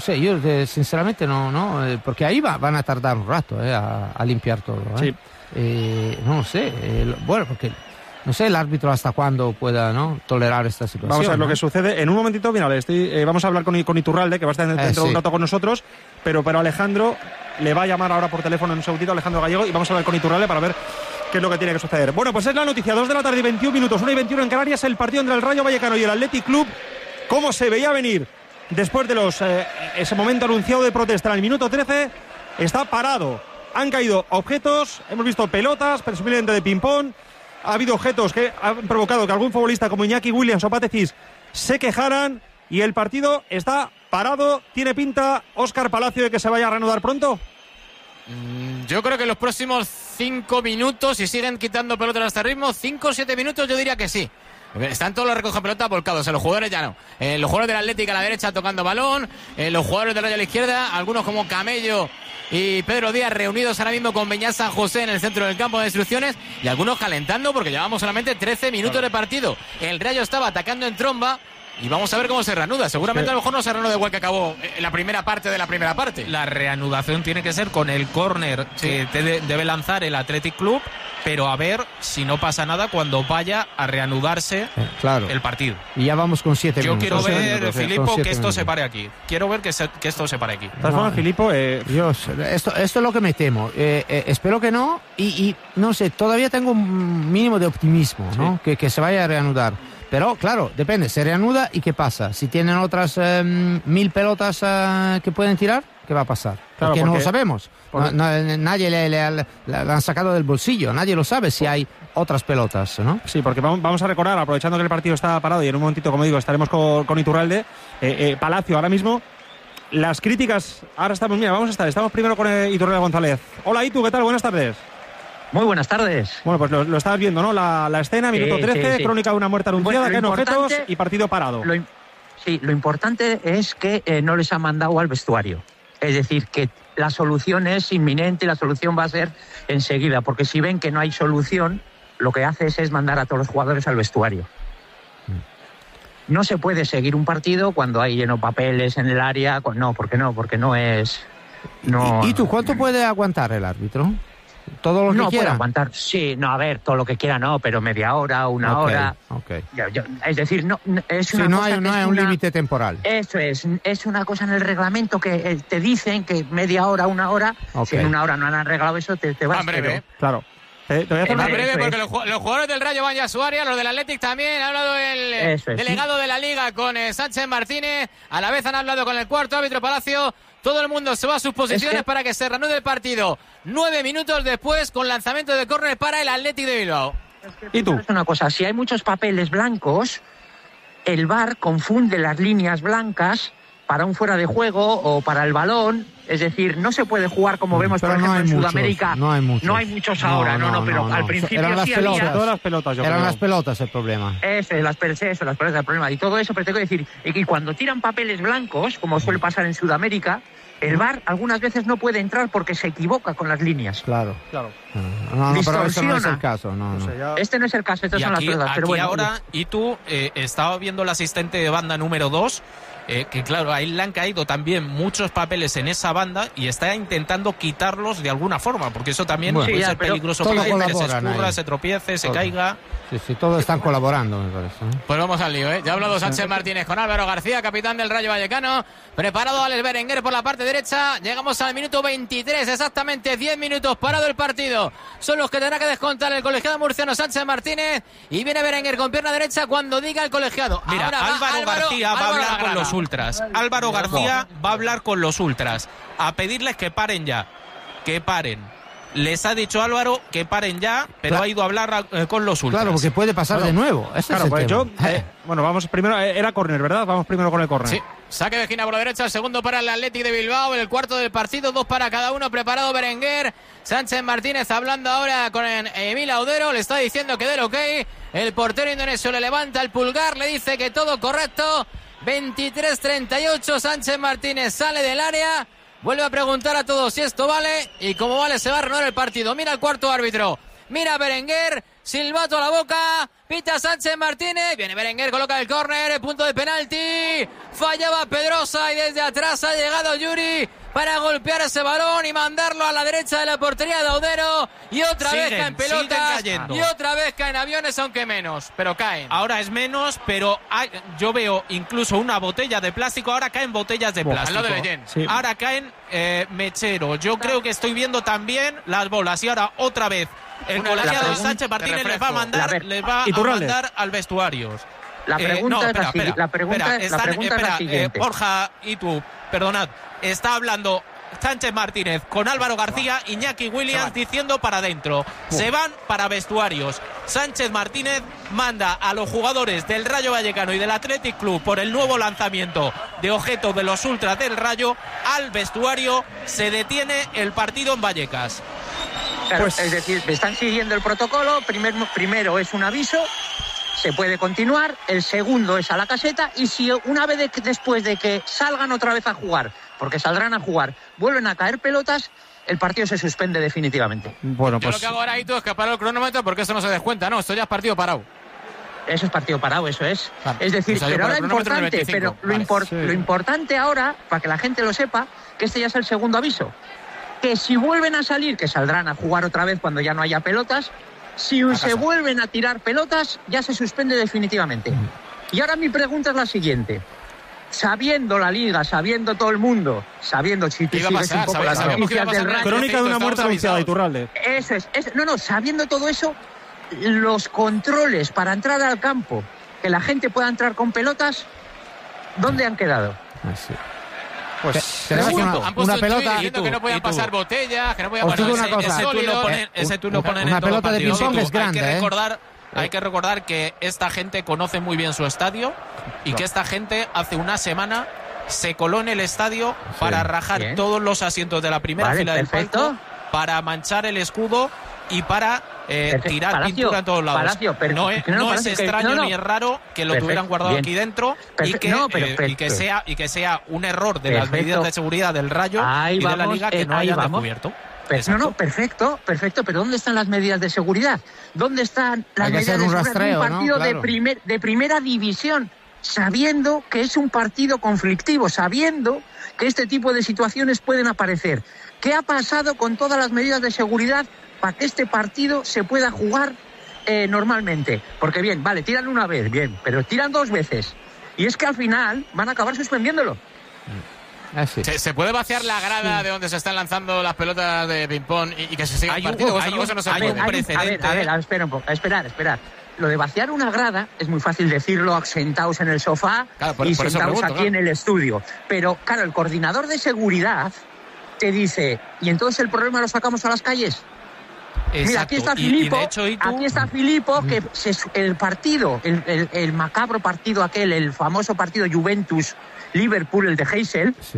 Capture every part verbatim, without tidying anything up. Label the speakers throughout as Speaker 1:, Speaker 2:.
Speaker 1: Sí, yo eh, sinceramente no, no eh, porque ahí va, van a tardar un rato eh, a, a limpiar todo. ¿eh?
Speaker 2: Sí.
Speaker 1: Eh, no lo sé, eh, bueno, porque no sé el árbitro hasta cuándo pueda, ¿no?, tolerar esta situación.
Speaker 2: Vamos a ver, ¿no?, lo que sucede. En un momentito, mira, estoy, eh, vamos a hablar con, con Iturralde, que va a estar dentro
Speaker 1: eh,
Speaker 2: de
Speaker 1: sí.
Speaker 2: un rato con nosotros, pero, pero Alejandro le va a llamar ahora por teléfono en un segundito, Alejandro Gallego, y vamos a hablar con Iturralde para ver qué es lo que tiene que suceder. Bueno, pues es la noticia, dos de la tarde y veintiún minutos, una y veintiuno en Canarias, el partido entre el Rayo Vallecano y el Athletic Club. ¿Cómo se veía venir después de los eh, ese momento anunciado de protesta en el minuto trece? Está parado. Han caído objetos, hemos visto pelotas, presumiblemente de ping-pong. Ha habido objetos que han provocado que algún futbolista como Iñaki Williams o Patecis se quejaran y el partido está parado. ¿Tiene pinta, Óscar Palacio, de que se vaya a reanudar pronto?
Speaker 3: Mm, yo creo que los próximos cinco minutos, si siguen quitando pelotas a este ritmo, cinco o siete minutos yo diría que sí. Están todos los recoge pelota volcados, en los jugadores ya no. Eh, los jugadores del Atlético a la derecha tocando balón, eh, los jugadores del Rayo a la izquierda, algunos como Camello y Pedro Díaz reunidos ahora mismo con Beñat San José en el centro del campo de instrucciones y algunos calentando porque llevamos solamente trece minutos de partido. El Rayo estaba atacando en tromba y vamos a ver cómo se reanuda. Seguramente a lo mejor no se reanuda igual que acabó la primera parte de la primera parte.
Speaker 4: La reanudación tiene que ser con el córner sí. que te de, debe lanzar el Athletic Club, pero a ver si no pasa nada cuando vaya a reanudarse
Speaker 1: eh, claro.
Speaker 4: el partido.
Speaker 1: Y ya vamos con siete
Speaker 4: Yo
Speaker 1: minutos.
Speaker 4: quiero ver,
Speaker 1: minutos,
Speaker 4: Filipo, que esto
Speaker 1: minutos.
Speaker 4: se pare aquí. Quiero ver que, se, que esto se pare aquí.
Speaker 2: De todas formas, Filipo... Eh...
Speaker 1: Dios, esto, esto es lo que me temo. Eh, eh, espero que no. Y, y no sé, todavía tengo un mínimo de optimismo, ¿no? Sí. Que, que se vaya a reanudar. Pero, claro, depende. Se reanuda y ¿qué pasa? Si tienen otras eh, mil pelotas eh, que pueden tirar, ¿qué va a pasar?
Speaker 2: Claro,
Speaker 1: porque, porque no lo sabemos.
Speaker 2: Porque...
Speaker 1: No, no, nadie le, le, le, le han sacado del bolsillo. Nadie lo sabe si hay otras pelotas, ¿no?
Speaker 2: Sí, porque vamos a recordar, aprovechando que el partido está parado y en un momentito, como digo, estaremos con, con Iturralde, eh, eh, Palacio ahora mismo. Las críticas, ahora estamos, mira, vamos a estar, estamos primero con eh, Iturralde González. Hola, Itu, ¿qué tal? Buenas tardes.
Speaker 5: Muy buenas tardes.
Speaker 2: Bueno, pues lo, lo estabas viendo, ¿no? La, la escena, minuto
Speaker 5: sí,
Speaker 2: trece,
Speaker 5: sí, sí.
Speaker 2: crónica de una muerte anunciada,
Speaker 5: bueno,
Speaker 2: que en objetos y partido parado.
Speaker 5: Lo, sí, lo importante es que eh, no les ha mandado al vestuario. Es decir, que la solución es inminente y la solución va a ser enseguida, porque si ven que no hay solución, lo que haces es mandar a todos los jugadores al vestuario. No se puede seguir un partido cuando hay lleno papeles en el área. No, porque no, porque no es... No,
Speaker 1: ¿Y, ¿Y tú cuánto puede aguantar el árbitro? ¿Todo lo que
Speaker 5: no
Speaker 1: quiera?
Speaker 5: puede aguantar, sí, no, a ver, todo lo que quiera no, pero media hora, una
Speaker 1: okay,
Speaker 5: hora.
Speaker 1: Okay.
Speaker 5: Yo, yo, es decir, no, es una
Speaker 1: sí, no
Speaker 5: cosa
Speaker 1: hay,
Speaker 5: que
Speaker 1: no
Speaker 5: es
Speaker 1: hay un
Speaker 5: una,
Speaker 1: límite temporal.
Speaker 5: Eso es, es una cosa en el reglamento que eh, te dicen que media hora, una hora,
Speaker 1: okay.
Speaker 5: Si en una hora no han arreglado eso, te, te vas.
Speaker 3: Ah, breve,
Speaker 5: pero,
Speaker 2: claro. Te, te voy a hacer
Speaker 3: más
Speaker 2: una...
Speaker 3: breve porque los, los jugadores del Rayo van ya a su área, los del Athletic también. Ha hablado el
Speaker 5: es,
Speaker 3: delegado
Speaker 5: sí.
Speaker 3: de la Liga con eh, Sánchez Martínez. A la vez han hablado con el cuarto árbitro Palacio. Todo el mundo se va a sus posiciones es que... para que se reanude el partido. Nueve minutos después con lanzamiento de córner para el Athletic de Bilbao.
Speaker 5: Es que, ¿y tú? Es una cosa, si hay muchos papeles blancos, el V A R confunde las líneas blancas para un fuera de juego o para el balón. Es decir, no se puede jugar como vemos,
Speaker 1: pero
Speaker 5: por ejemplo,
Speaker 1: no
Speaker 5: en
Speaker 1: muchos,
Speaker 5: Sudamérica.
Speaker 1: No hay muchos.
Speaker 5: No hay muchos ahora, no, no, no, no pero no, al principio
Speaker 1: eran las
Speaker 5: sí
Speaker 1: pelotas.
Speaker 5: había.
Speaker 2: Todas las pelotas, yo
Speaker 1: Eran
Speaker 2: creo.
Speaker 1: las pelotas el problema.
Speaker 5: Eso, las, eso, las pelotas el problema. Y todo eso, pero tengo que decir, y cuando tiran papeles blancos, como suele pasar en Sudamérica, el V A R algunas veces no puede entrar porque se equivoca con las líneas.
Speaker 1: Claro.
Speaker 2: Claro.
Speaker 1: No, no, pero eso no es el caso. No, no.
Speaker 5: O sea, ya... Este no es el caso, estas
Speaker 4: y
Speaker 5: son
Speaker 4: aquí,
Speaker 5: las pelotas. Pero
Speaker 4: aquí
Speaker 5: bueno,
Speaker 4: ahora, y tú, eh, estaba viendo el asistente de banda número dos, eh, que claro, ahí le han caído también muchos papeles en esa banda y está intentando quitarlos de alguna forma, porque eso también bueno, puede sí, ser peligroso para él, que se escurra, ahí. se tropiece, se todo. caiga.
Speaker 1: Sí, sí, todos están colaborando, me parece. ¿eh?
Speaker 3: Pues vamos al lío, ¿eh? Ya ha hablado Sánchez Martínez con Álvaro García, capitán del Rayo Vallecano. Preparado Alex Berenguer por la parte derecha. Llegamos al minuto veintitrés, exactamente diez minutos parado el partido. Son los que tendrá que descontar el colegiado murciano Sánchez Martínez. Y viene Berenguer con pierna derecha cuando diga el colegiado.
Speaker 4: Mira,
Speaker 3: Ahora
Speaker 4: Álvaro,
Speaker 3: va, Álvaro
Speaker 4: García
Speaker 3: Álvaro
Speaker 4: va a hablar
Speaker 3: Lagrada.
Speaker 4: con los ultras. Álvaro García va a hablar con los ultras. A pedirles que paren ya. Que paren. Les ha dicho Álvaro que paren ya, pero
Speaker 1: claro.
Speaker 4: ha ido a hablar eh, con los ultras.
Speaker 1: Claro, porque puede pasar
Speaker 2: claro.
Speaker 1: de nuevo. Ese
Speaker 2: claro,
Speaker 1: es el
Speaker 2: pues
Speaker 1: tema.
Speaker 2: yo, eh, bueno, vamos primero, eh, era córner, ¿verdad? Vamos primero con el córner.
Speaker 3: Sí, saque de esquina por la derecha, el segundo para el Athletic de Bilbao, el cuarto del partido, dos para cada uno, preparado Berenguer. Sánchez Martínez hablando ahora con Emil Audero, le está diciendo que del ok. El portero indonesio le levanta el pulgar, le dice que todo correcto. veintitrés treinta y ocho, Sánchez Martínez sale del área. Vuelve a preguntar a todos si esto vale y como vale se va a renovar el partido. Mira el cuarto árbitro, mira a Berenguer, silbato a la boca, pita Sánchez Martínez, viene Berenguer, coloca el córner, el punto de penalti, fallaba Pedrosa y desde atrás ha llegado Yuri para golpear ese balón y mandarlo a la derecha de la portería de Audero, y otra
Speaker 4: siguen,
Speaker 3: vez caen pelotas y otra vez caen aviones, aunque menos, pero caen.
Speaker 4: Ahora es menos, pero hay, yo veo incluso una botella de plástico, ahora caen botellas de plástico.
Speaker 3: Al lado de Leyen.
Speaker 4: Sí. Ahora caen eh, mecheros. Yo creo que estoy viendo también las bolas y ahora otra vez el colegiado Sánchez Martínez les va a mandar, les va a mandar al vestuario.
Speaker 5: La pregunta,
Speaker 4: eh, no, espera,
Speaker 5: es, la,
Speaker 4: espera,
Speaker 5: la pregunta,
Speaker 4: espera,
Speaker 5: la
Speaker 4: están,
Speaker 5: pregunta
Speaker 4: espera,
Speaker 5: es la siguiente.
Speaker 4: Eh, Borja y tú, perdonad, está hablando Sánchez Martínez con Álvaro García, Iñaki Williams diciendo para adentro. Se van para vestuarios. Sánchez Martínez manda a los jugadores del Rayo Vallecano y del Athletic Club por el nuevo lanzamiento de objetos de los ultras del Rayo al vestuario. Se detiene el partido en Vallecas.
Speaker 5: Claro,
Speaker 2: Pues...
Speaker 5: Es decir, están siguiendo el protocolo. Primer, primero es un aviso, se puede continuar. El segundo es a la caseta, y si una vez de, después de que salgan otra vez a jugar, porque saldrán a jugar, vuelven a caer pelotas, el partido se suspende definitivamente.
Speaker 2: Bueno,
Speaker 3: pues... Yo lo que hago ahora, Itu, es que paro el cronómetro, porque eso no se descuenta, no, esto ya es partido parado.
Speaker 5: Eso es partido parado, eso es.
Speaker 3: Vale.
Speaker 5: Es decir,
Speaker 3: O sea,
Speaker 5: pero ahora importante, pero lo,
Speaker 3: vale.
Speaker 5: impor-
Speaker 2: sí.
Speaker 5: lo importante ahora, para que la gente lo sepa, que este ya es el segundo aviso. Que si vuelven a salir, que saldrán a jugar otra vez cuando ya no haya pelotas, si
Speaker 3: a
Speaker 5: se
Speaker 3: casa.
Speaker 5: vuelven a tirar pelotas, ya se suspende definitivamente. Y ahora mi pregunta es la siguiente. Sabiendo la liga, sabiendo todo el mundo, sabiendo si tú
Speaker 3: ¿Qué iba a
Speaker 5: sigues
Speaker 3: pasar?
Speaker 5: un poco
Speaker 3: Sabía-
Speaker 5: las
Speaker 3: sabíamos que iba a
Speaker 5: noticias del
Speaker 3: pasar
Speaker 5: Rayo.
Speaker 2: Crónica de una muerte anunciada, Iturralde.
Speaker 5: Eso es, es, no, no, sabiendo todo eso, los controles para entrar al campo, que la gente pueda entrar con pelotas, ¿dónde han quedado?
Speaker 1: Sí.
Speaker 2: Pues
Speaker 1: Tenemos
Speaker 5: Pregunto.
Speaker 1: una,
Speaker 3: Han puesto
Speaker 1: una
Speaker 3: un tuit
Speaker 1: pelota.
Speaker 3: diciendo
Speaker 4: y tú,
Speaker 3: que no podían
Speaker 4: y tú.
Speaker 3: pasar botellas, que no podían
Speaker 1: Os digo
Speaker 3: pasar...
Speaker 1: una cosa.
Speaker 4: Ese tú lo
Speaker 3: sólido.
Speaker 4: ponen, ese tú lo ponen
Speaker 1: Una
Speaker 4: en todo
Speaker 1: pelota de
Speaker 4: partido.
Speaker 1: ping-pong
Speaker 4: Sí,
Speaker 1: es grande,
Speaker 4: hay que
Speaker 1: ¿eh?
Speaker 4: recordar, hay que recordar que esta gente conoce muy bien su estadio y que esta gente hace una semana se coló en el estadio para rajar
Speaker 5: bien.
Speaker 4: todos los asientos de la primera
Speaker 5: Vale,
Speaker 4: fila
Speaker 5: perfecto.
Speaker 4: del palco, para manchar el escudo y para eh,
Speaker 5: Perfecto.
Speaker 4: tirar
Speaker 5: Palacio,
Speaker 4: pintura en todos lados.
Speaker 5: Palacio, per-
Speaker 4: no es,
Speaker 5: no,
Speaker 4: no
Speaker 5: Palacio,
Speaker 4: es
Speaker 5: que-
Speaker 4: extraño
Speaker 5: no, no.
Speaker 4: ni es raro que lo
Speaker 5: Perfecto,
Speaker 4: tuvieran guardado
Speaker 5: bien.
Speaker 4: aquí dentro y
Speaker 5: Perfecto,
Speaker 4: que,
Speaker 5: no,
Speaker 4: eh,
Speaker 5: perfecto.
Speaker 4: y que sea y que sea un error de las
Speaker 5: Perfecto.
Speaker 4: medidas de seguridad del Rayo
Speaker 5: Ahí
Speaker 4: y de la
Speaker 5: vamos,
Speaker 4: Liga que
Speaker 5: eh,
Speaker 4: no
Speaker 5: ahí
Speaker 4: hayan
Speaker 5: vamos.
Speaker 4: descubierto.
Speaker 5: Per- no,
Speaker 4: Exacto.
Speaker 5: no, perfecto, perfecto, pero ¿dónde están las medidas de seguridad? ¿Dónde están las
Speaker 1: Hay que
Speaker 5: medidas
Speaker 1: hacer
Speaker 5: de
Speaker 1: un
Speaker 5: seguridad
Speaker 1: rastreo,
Speaker 5: de un
Speaker 1: ¿no?
Speaker 5: partido de,
Speaker 1: Claro.
Speaker 5: primer, de primera división? Sabiendo que es un partido conflictivo, sabiendo que este tipo de situaciones pueden aparecer. ¿Qué ha pasado con todas las medidas de seguridad para que este partido se pueda jugar eh, normalmente? Porque bien, vale, tiran una vez, bien, pero tiran dos veces. Y es que al final van a acabar suspendiéndolo.
Speaker 1: Así.
Speaker 3: ¿Se, se puede vaciar la grada de donde se están lanzando las pelotas de ping-pong y, y que se siga
Speaker 4: Hay
Speaker 3: el
Speaker 4: un-
Speaker 3: partido?
Speaker 4: hay
Speaker 3: Eso-
Speaker 4: un-
Speaker 3: eso no se
Speaker 4: hay
Speaker 3: puede.
Speaker 4: un
Speaker 5: Hay-
Speaker 4: precedente.
Speaker 5: A ver, a ver, a ver, espera un poco, a esperar, esperar. Lo de vaciar una grada es muy fácil decirlo sentados en el sofá
Speaker 3: Claro, por-
Speaker 5: y
Speaker 3: por eso
Speaker 5: sentados
Speaker 3: pregunto,
Speaker 5: aquí
Speaker 3: claro.
Speaker 5: en el estudio. Pero, claro, el coordinador de seguridad te dice, ¿y entonces el problema lo sacamos a las calles? Mira, aquí está
Speaker 4: Exacto. Y- y
Speaker 5: Filipo,
Speaker 4: de hecho, ¿y tú?
Speaker 5: aquí está Filipo, que se- el partido, el, el- el macabro partido aquel, el famoso partido Juventus-Liverpool, el de Heysel,
Speaker 1: Sí.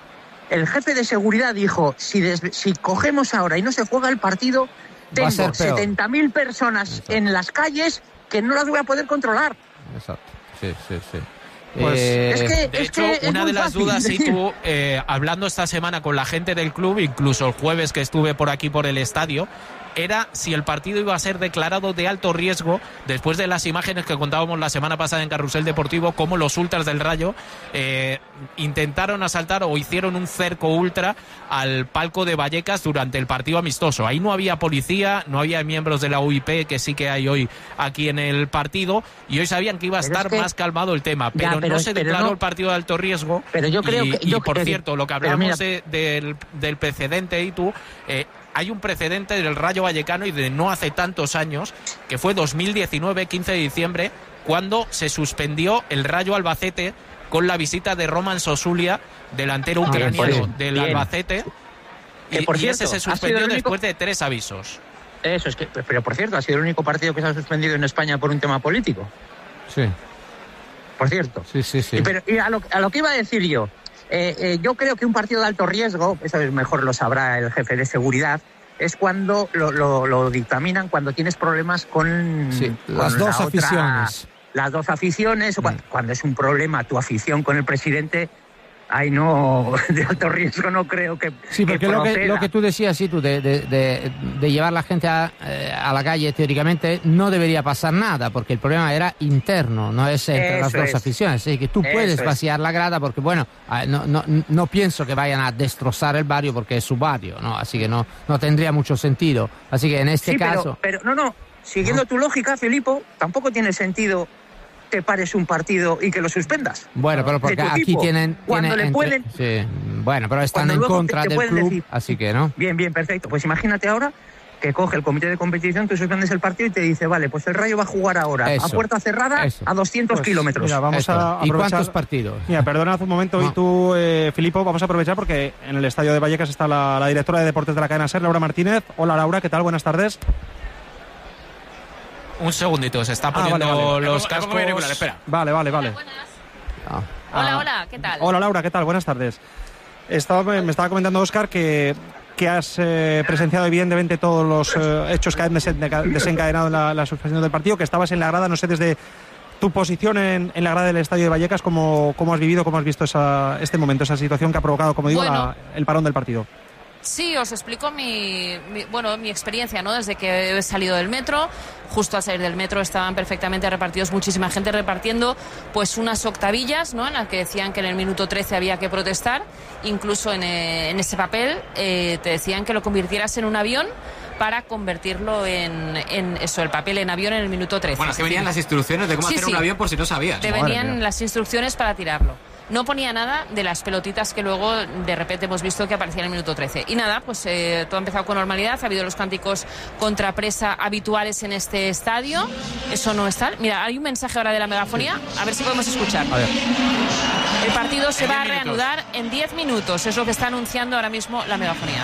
Speaker 5: el jefe de seguridad dijo, si, des- si cogemos ahora y no se juega el partido,
Speaker 1: Va a
Speaker 5: tengo
Speaker 1: ser peor.
Speaker 5: setenta mil personas
Speaker 1: Exacto.
Speaker 5: en las calles que no las voy a poder controlar.
Speaker 1: Exacto. Sí, sí, sí.
Speaker 2: Pues,
Speaker 1: Eh,
Speaker 5: es que,
Speaker 4: De
Speaker 5: es
Speaker 4: hecho,
Speaker 5: que es
Speaker 4: una
Speaker 5: muy
Speaker 4: de las
Speaker 5: fácil
Speaker 4: dudas, y
Speaker 5: decir.
Speaker 4: tú, eh, hablando esta semana con la gente del club, incluso el jueves que estuve por aquí por el estadio, era si el partido iba a ser declarado de alto riesgo después de las imágenes que contábamos la semana pasada en Carrusel Deportivo, cómo los ultras del Rayo eh, intentaron asaltar o hicieron un cerco ultra al palco de Vallecas durante el partido amistoso. Ahí no había policía, no había miembros de la U I P, que sí que hay hoy aquí en el partido, y hoy sabían que iba a
Speaker 5: Pero
Speaker 4: estar
Speaker 5: es que-
Speaker 4: más calmado el tema,
Speaker 5: Ya,
Speaker 4: pero,
Speaker 5: pero-
Speaker 4: no se
Speaker 5: pero
Speaker 4: declaró
Speaker 5: no-
Speaker 4: el partido de alto riesgo.
Speaker 5: Pero yo creo
Speaker 4: y,
Speaker 5: que- yo
Speaker 4: y por
Speaker 5: creo-
Speaker 4: cierto, lo que
Speaker 5: pero
Speaker 4: hablamos
Speaker 5: mira-
Speaker 4: de- del, del precedente, y tú, eh, hay un precedente del Rayo Vallecano y de no hace tantos años, que fue dos mil diecinueve, quince de diciembre, cuando se suspendió el Rayo Albacete con la visita de Roman Sosulia, delantero
Speaker 5: Ah, bien, por
Speaker 4: ucraniano
Speaker 5: eso.
Speaker 4: del
Speaker 5: Bien.
Speaker 4: Albacete,
Speaker 5: Que,
Speaker 4: y,
Speaker 5: por
Speaker 4: y
Speaker 5: cierto,
Speaker 4: ese se
Speaker 5: ha sido
Speaker 4: suspendió
Speaker 5: el único-
Speaker 4: después de tres avisos.
Speaker 5: Eso es que, pero por cierto, ha sido el único partido que se ha suspendido en España por un tema político.
Speaker 1: sí,
Speaker 5: Por cierto.
Speaker 1: sí, sí, sí.
Speaker 5: Y, pero, y a, lo, a lo que iba a decir yo, eh, eh, yo creo que un partido de alto riesgo, eso mejor lo sabrá el jefe de seguridad, es cuando lo, lo, lo dictaminan cuando tienes problemas con,
Speaker 1: Sí,
Speaker 5: con
Speaker 1: las
Speaker 5: la
Speaker 1: dos
Speaker 5: otra-
Speaker 1: aficiones.
Speaker 5: las dos aficiones, o
Speaker 1: Mm.
Speaker 5: cuando, cuando es un problema tu afición con el presidente, ahí no, de alto riesgo no creo que...
Speaker 1: Sí, porque
Speaker 5: que
Speaker 1: lo, que,
Speaker 5: proceda.
Speaker 1: lo que tú decías, sí, tú, de, de, de, de llevar la gente a, eh, a la calle, teóricamente no debería pasar nada, porque el problema era interno, no es entre
Speaker 5: Eso
Speaker 1: las dos
Speaker 5: es.
Speaker 1: aficiones. Así que tú
Speaker 5: Eso
Speaker 1: puedes
Speaker 5: es.
Speaker 1: vaciar la grada, porque bueno, no, no, no pienso que vayan a destrozar el barrio porque es su barrio, ¿no? Así que no, no tendría mucho sentido. Así que en este
Speaker 5: Sí,
Speaker 1: caso...
Speaker 5: pero, pero no, no, siguiendo
Speaker 1: ¿No?
Speaker 5: tu lógica, Filipo, tampoco tiene sentido que pares un partido y que lo suspendas.
Speaker 1: Bueno, pero
Speaker 5: De
Speaker 1: porque
Speaker 5: tu
Speaker 1: aquí
Speaker 5: equipo.
Speaker 1: tienen...
Speaker 5: Cuando
Speaker 1: tienen
Speaker 5: le pueden...
Speaker 1: Sí, bueno, pero están
Speaker 5: Cuando
Speaker 1: en
Speaker 5: luego
Speaker 1: contra
Speaker 5: te- te
Speaker 1: del
Speaker 5: pueden
Speaker 1: club,
Speaker 5: decir-
Speaker 1: así que no.
Speaker 5: Bien, bien, perfecto. Pues imagínate ahora que coge el comité de competición, tú suspendes el partido y te dice, vale, pues el Rayo va a jugar ahora
Speaker 1: Eso,
Speaker 5: a puerta cerrada
Speaker 1: eso.
Speaker 5: a doscientos
Speaker 2: Pues,
Speaker 5: kilómetros.
Speaker 2: mira, vamos
Speaker 1: Eso.
Speaker 2: a
Speaker 1: ¿Y
Speaker 2: aprovechar...
Speaker 1: cuántos partidos?
Speaker 2: Mira, perdona hace un momento,
Speaker 1: No.
Speaker 2: y tú, eh, Filipo, vamos a aprovechar porque en el estadio de Vallecas está la, la directora de deportes de la cadena SER, Laura Martínez. Hola, Laura, ¿qué tal? Buenas tardes.
Speaker 4: Un segundito, se está
Speaker 2: Ah,
Speaker 4: poniendo
Speaker 2: vale, vale.
Speaker 4: los
Speaker 3: Le pongo- le pongo mi auricular,
Speaker 4: cascos.
Speaker 3: espera.
Speaker 2: Vale, vale, vale.
Speaker 1: Ah.
Speaker 6: Hola,
Speaker 2: Ah.
Speaker 6: hola, ¿qué tal?
Speaker 2: Hola, Laura, ¿qué tal? Buenas tardes. Estaba, me estaba comentando Óscar que, que has eh, presenciado evidentemente todos los eh, hechos que han desen- desencadenado en la, la suspensión del partido, que estabas en la grada, no sé, desde tu posición en, en la grada del estadio de Vallecas, ¿cómo, cómo has vivido, cómo has visto esa, este momento, esa situación que ha provocado, como digo,
Speaker 6: Bueno.
Speaker 2: la- el parón del partido?
Speaker 6: Sí, os explico mi, mi- bueno, mi experiencia, ¿no? Desde que he salido del metro, justo al salir del metro estaban perfectamente repartidos, muchísima gente repartiendo pues unas octavillas, ¿no? En las que decían que en el minuto trece había que protestar, incluso en, eh, en ese papel eh, te decían que lo convirtieras en un avión para convertirlo en, en eso, el papel en avión en el minuto trece.
Speaker 3: Bueno, es que venían las instrucciones de cómo
Speaker 6: Sí,
Speaker 3: hacer
Speaker 6: sí.
Speaker 3: un avión por si no sabías.
Speaker 6: Te
Speaker 2: Madre
Speaker 6: venían
Speaker 2: mía.
Speaker 6: las instrucciones para tirarlo. No ponía nada de las pelotitas que luego de repente hemos visto que aparecían en el minuto trece. Y nada, pues eh, todo ha empezado con normalidad. Ha habido los cánticos contra presa habituales en este estadio. Eso no está. Mira, hay un mensaje ahora de la megafonía. A ver si podemos escuchar.
Speaker 2: A ver.
Speaker 6: El partido se
Speaker 3: En
Speaker 6: va a
Speaker 3: diez minutos.
Speaker 6: reanudar en diez minutos. Es lo que está anunciando ahora mismo la megafonía.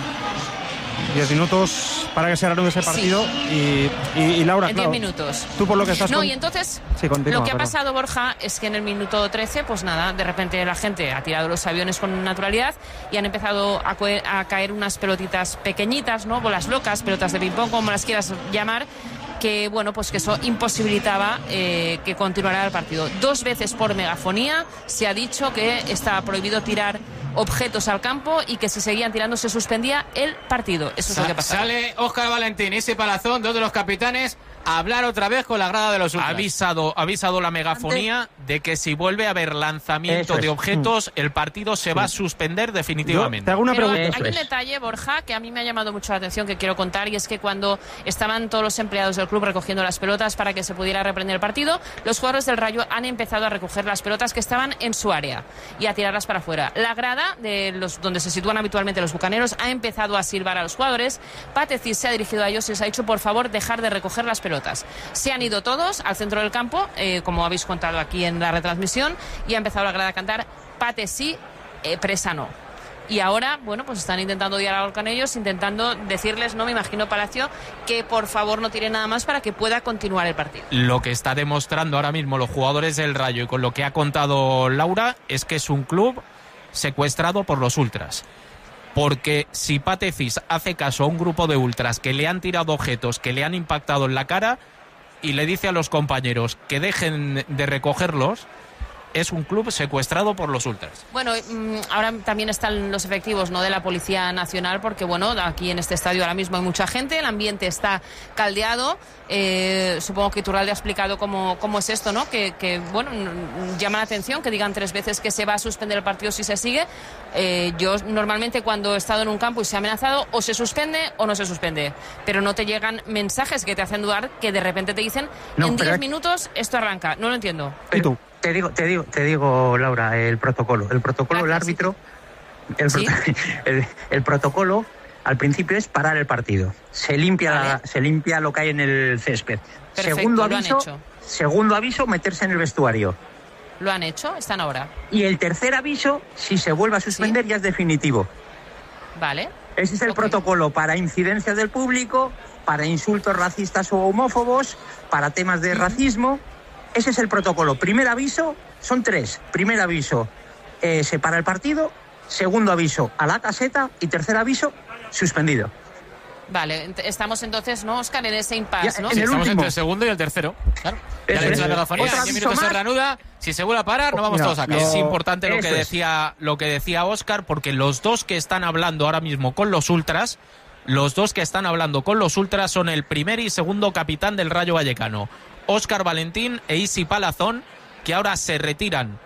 Speaker 2: Diez minutos para que se reanude ese partido. Y, y, y Laura,
Speaker 6: En
Speaker 2: claro,
Speaker 6: diez minutos.
Speaker 2: tú por lo que estás...
Speaker 6: No,
Speaker 2: con-
Speaker 6: y entonces
Speaker 2: Sí, continúa,
Speaker 6: lo que ha
Speaker 2: perdón.
Speaker 6: pasado, Borja, es que en el minuto trece, pues nada, de repente la gente ha tirado los aviones con naturalidad y han empezado a, cue- a caer unas pelotitas pequeñitas, ¿no? Bolas locas, pelotas de ping-pong, como las quieras llamar, que bueno, pues que eso imposibilitaba eh, que continuara el partido. Dos veces por megafonía se ha dicho que estaba prohibido tirar objetos al campo y que si seguían tirando se suspendía el partido. Eso es lo que
Speaker 3: Sa-
Speaker 6: pasa.
Speaker 3: Sale Óscar Valentín y ese Palazón, dos de los capitanes, a hablar otra vez con la grada de los
Speaker 4: Ha
Speaker 3: ultras.
Speaker 4: avisado, ha avisado la megafonía de que si vuelve a haber lanzamiento
Speaker 5: Eso es.
Speaker 4: de objetos, el partido se va a suspender
Speaker 2: Yo
Speaker 4: definitivamente.
Speaker 2: te hago una
Speaker 6: Pero
Speaker 2: pregunta.
Speaker 5: Eso
Speaker 6: hay un
Speaker 5: es.
Speaker 6: detalle, Borja, que a mí me ha llamado mucho la atención, que quiero contar, y es que cuando estaban todos los empleados del club recogiendo las pelotas para que se pudiera reprender el partido, los jugadores del Rayo han empezado a recoger las pelotas que estaban en su área y a tirarlas para afuera. La grada, de los, donde se sitúan habitualmente los bucaneros, ha empezado a silbar a los jugadores. Pateci se ha dirigido a ellos y les ha dicho, por favor, dejar de recoger las pelotas. Se han ido todos al centro del campo, eh, como habéis contado aquí en la retransmisión, y ha empezado la grada a cantar Pate sí, eh, presa no. Y ahora, bueno, pues están intentando dialogar con ellos, intentando decirles, no me imagino Palacio, que por favor no tire nada más para que pueda continuar el partido.
Speaker 4: Lo que está demostrando ahora mismo los jugadores del Rayo y con lo que ha contado Laura es que es un club secuestrado por los ultras. Porque si Patecis hace caso a un grupo de ultras que le han tirado objetos, que le han impactado en la cara y le dice a los compañeros que dejen de recogerlos, es un club secuestrado por los ultras.
Speaker 6: Bueno, mm, ahora también están los efectivos, ¿no?, de la Policía Nacional, porque bueno, aquí en este estadio ahora mismo hay mucha gente, el ambiente está caldeado. Eh, supongo que Iturralde ha explicado cómo, cómo es esto, ¿no? Que, que bueno, mm, llama la atención que digan tres veces que se va a suspender el partido si se sigue. Eh, yo normalmente cuando he estado en un campo y se ha amenazado, o se suspende o no se suspende, pero no te llegan mensajes que te hacen dudar, que de repente te dicen
Speaker 5: No,
Speaker 6: en
Speaker 5: pero
Speaker 6: diez
Speaker 5: es-
Speaker 6: minutos esto arranca. No lo entiendo.
Speaker 2: ¿Y tú?
Speaker 5: Te digo, te digo, te digo, Laura, el protocolo. El protocolo, el
Speaker 6: Gracias,
Speaker 5: árbitro, el,
Speaker 6: Sí.
Speaker 5: proto- el, el protocolo al principio es parar el partido. Se limpia,
Speaker 6: Vale.
Speaker 5: la- se limpia lo que hay en el césped.
Speaker 6: Perfecto,
Speaker 5: segundo
Speaker 6: lo han
Speaker 5: aviso,
Speaker 6: hecho.
Speaker 5: segundo aviso, meterse en el vestuario.
Speaker 6: Lo han hecho, están ahora.
Speaker 5: Y el tercer aviso, si se vuelve a suspender, ya es definitivo.
Speaker 6: Vale.
Speaker 5: Ese es el
Speaker 6: Ok.
Speaker 5: protocolo para incidencias del público, para insultos racistas o homófobos, para temas de racismo. Ese es el protocolo. Primer aviso, son tres. Primer aviso, eh, se para el partido. Segundo aviso, a la caseta. Y tercer aviso, suspendido.
Speaker 6: Vale, ent- estamos entonces, ¿no, Óscar, en ese impasse,
Speaker 5: Ya,
Speaker 6: ¿no?
Speaker 5: en
Speaker 3: Sí,
Speaker 5: el
Speaker 3: estamos
Speaker 5: último.
Speaker 3: entre el segundo y el tercero. Claro. Ya
Speaker 5: Eso
Speaker 3: le he
Speaker 5: es.
Speaker 3: dicho la megafonía,
Speaker 5: Otro
Speaker 3: en diez
Speaker 5: aviso
Speaker 3: minutos se
Speaker 5: más.
Speaker 3: reanuda. Si se vuelve a parar, nos vamos
Speaker 2: Mira,
Speaker 3: todos a casa.
Speaker 4: Es importante lo que
Speaker 5: Eso es.
Speaker 4: decía lo que decía Óscar, porque los dos que están hablando ahora mismo con los ultras, los dos que están hablando con los ultras son el primer y segundo capitán del Rayo Vallecano, Óscar Valentín e Isi Palazón, que ahora se retiran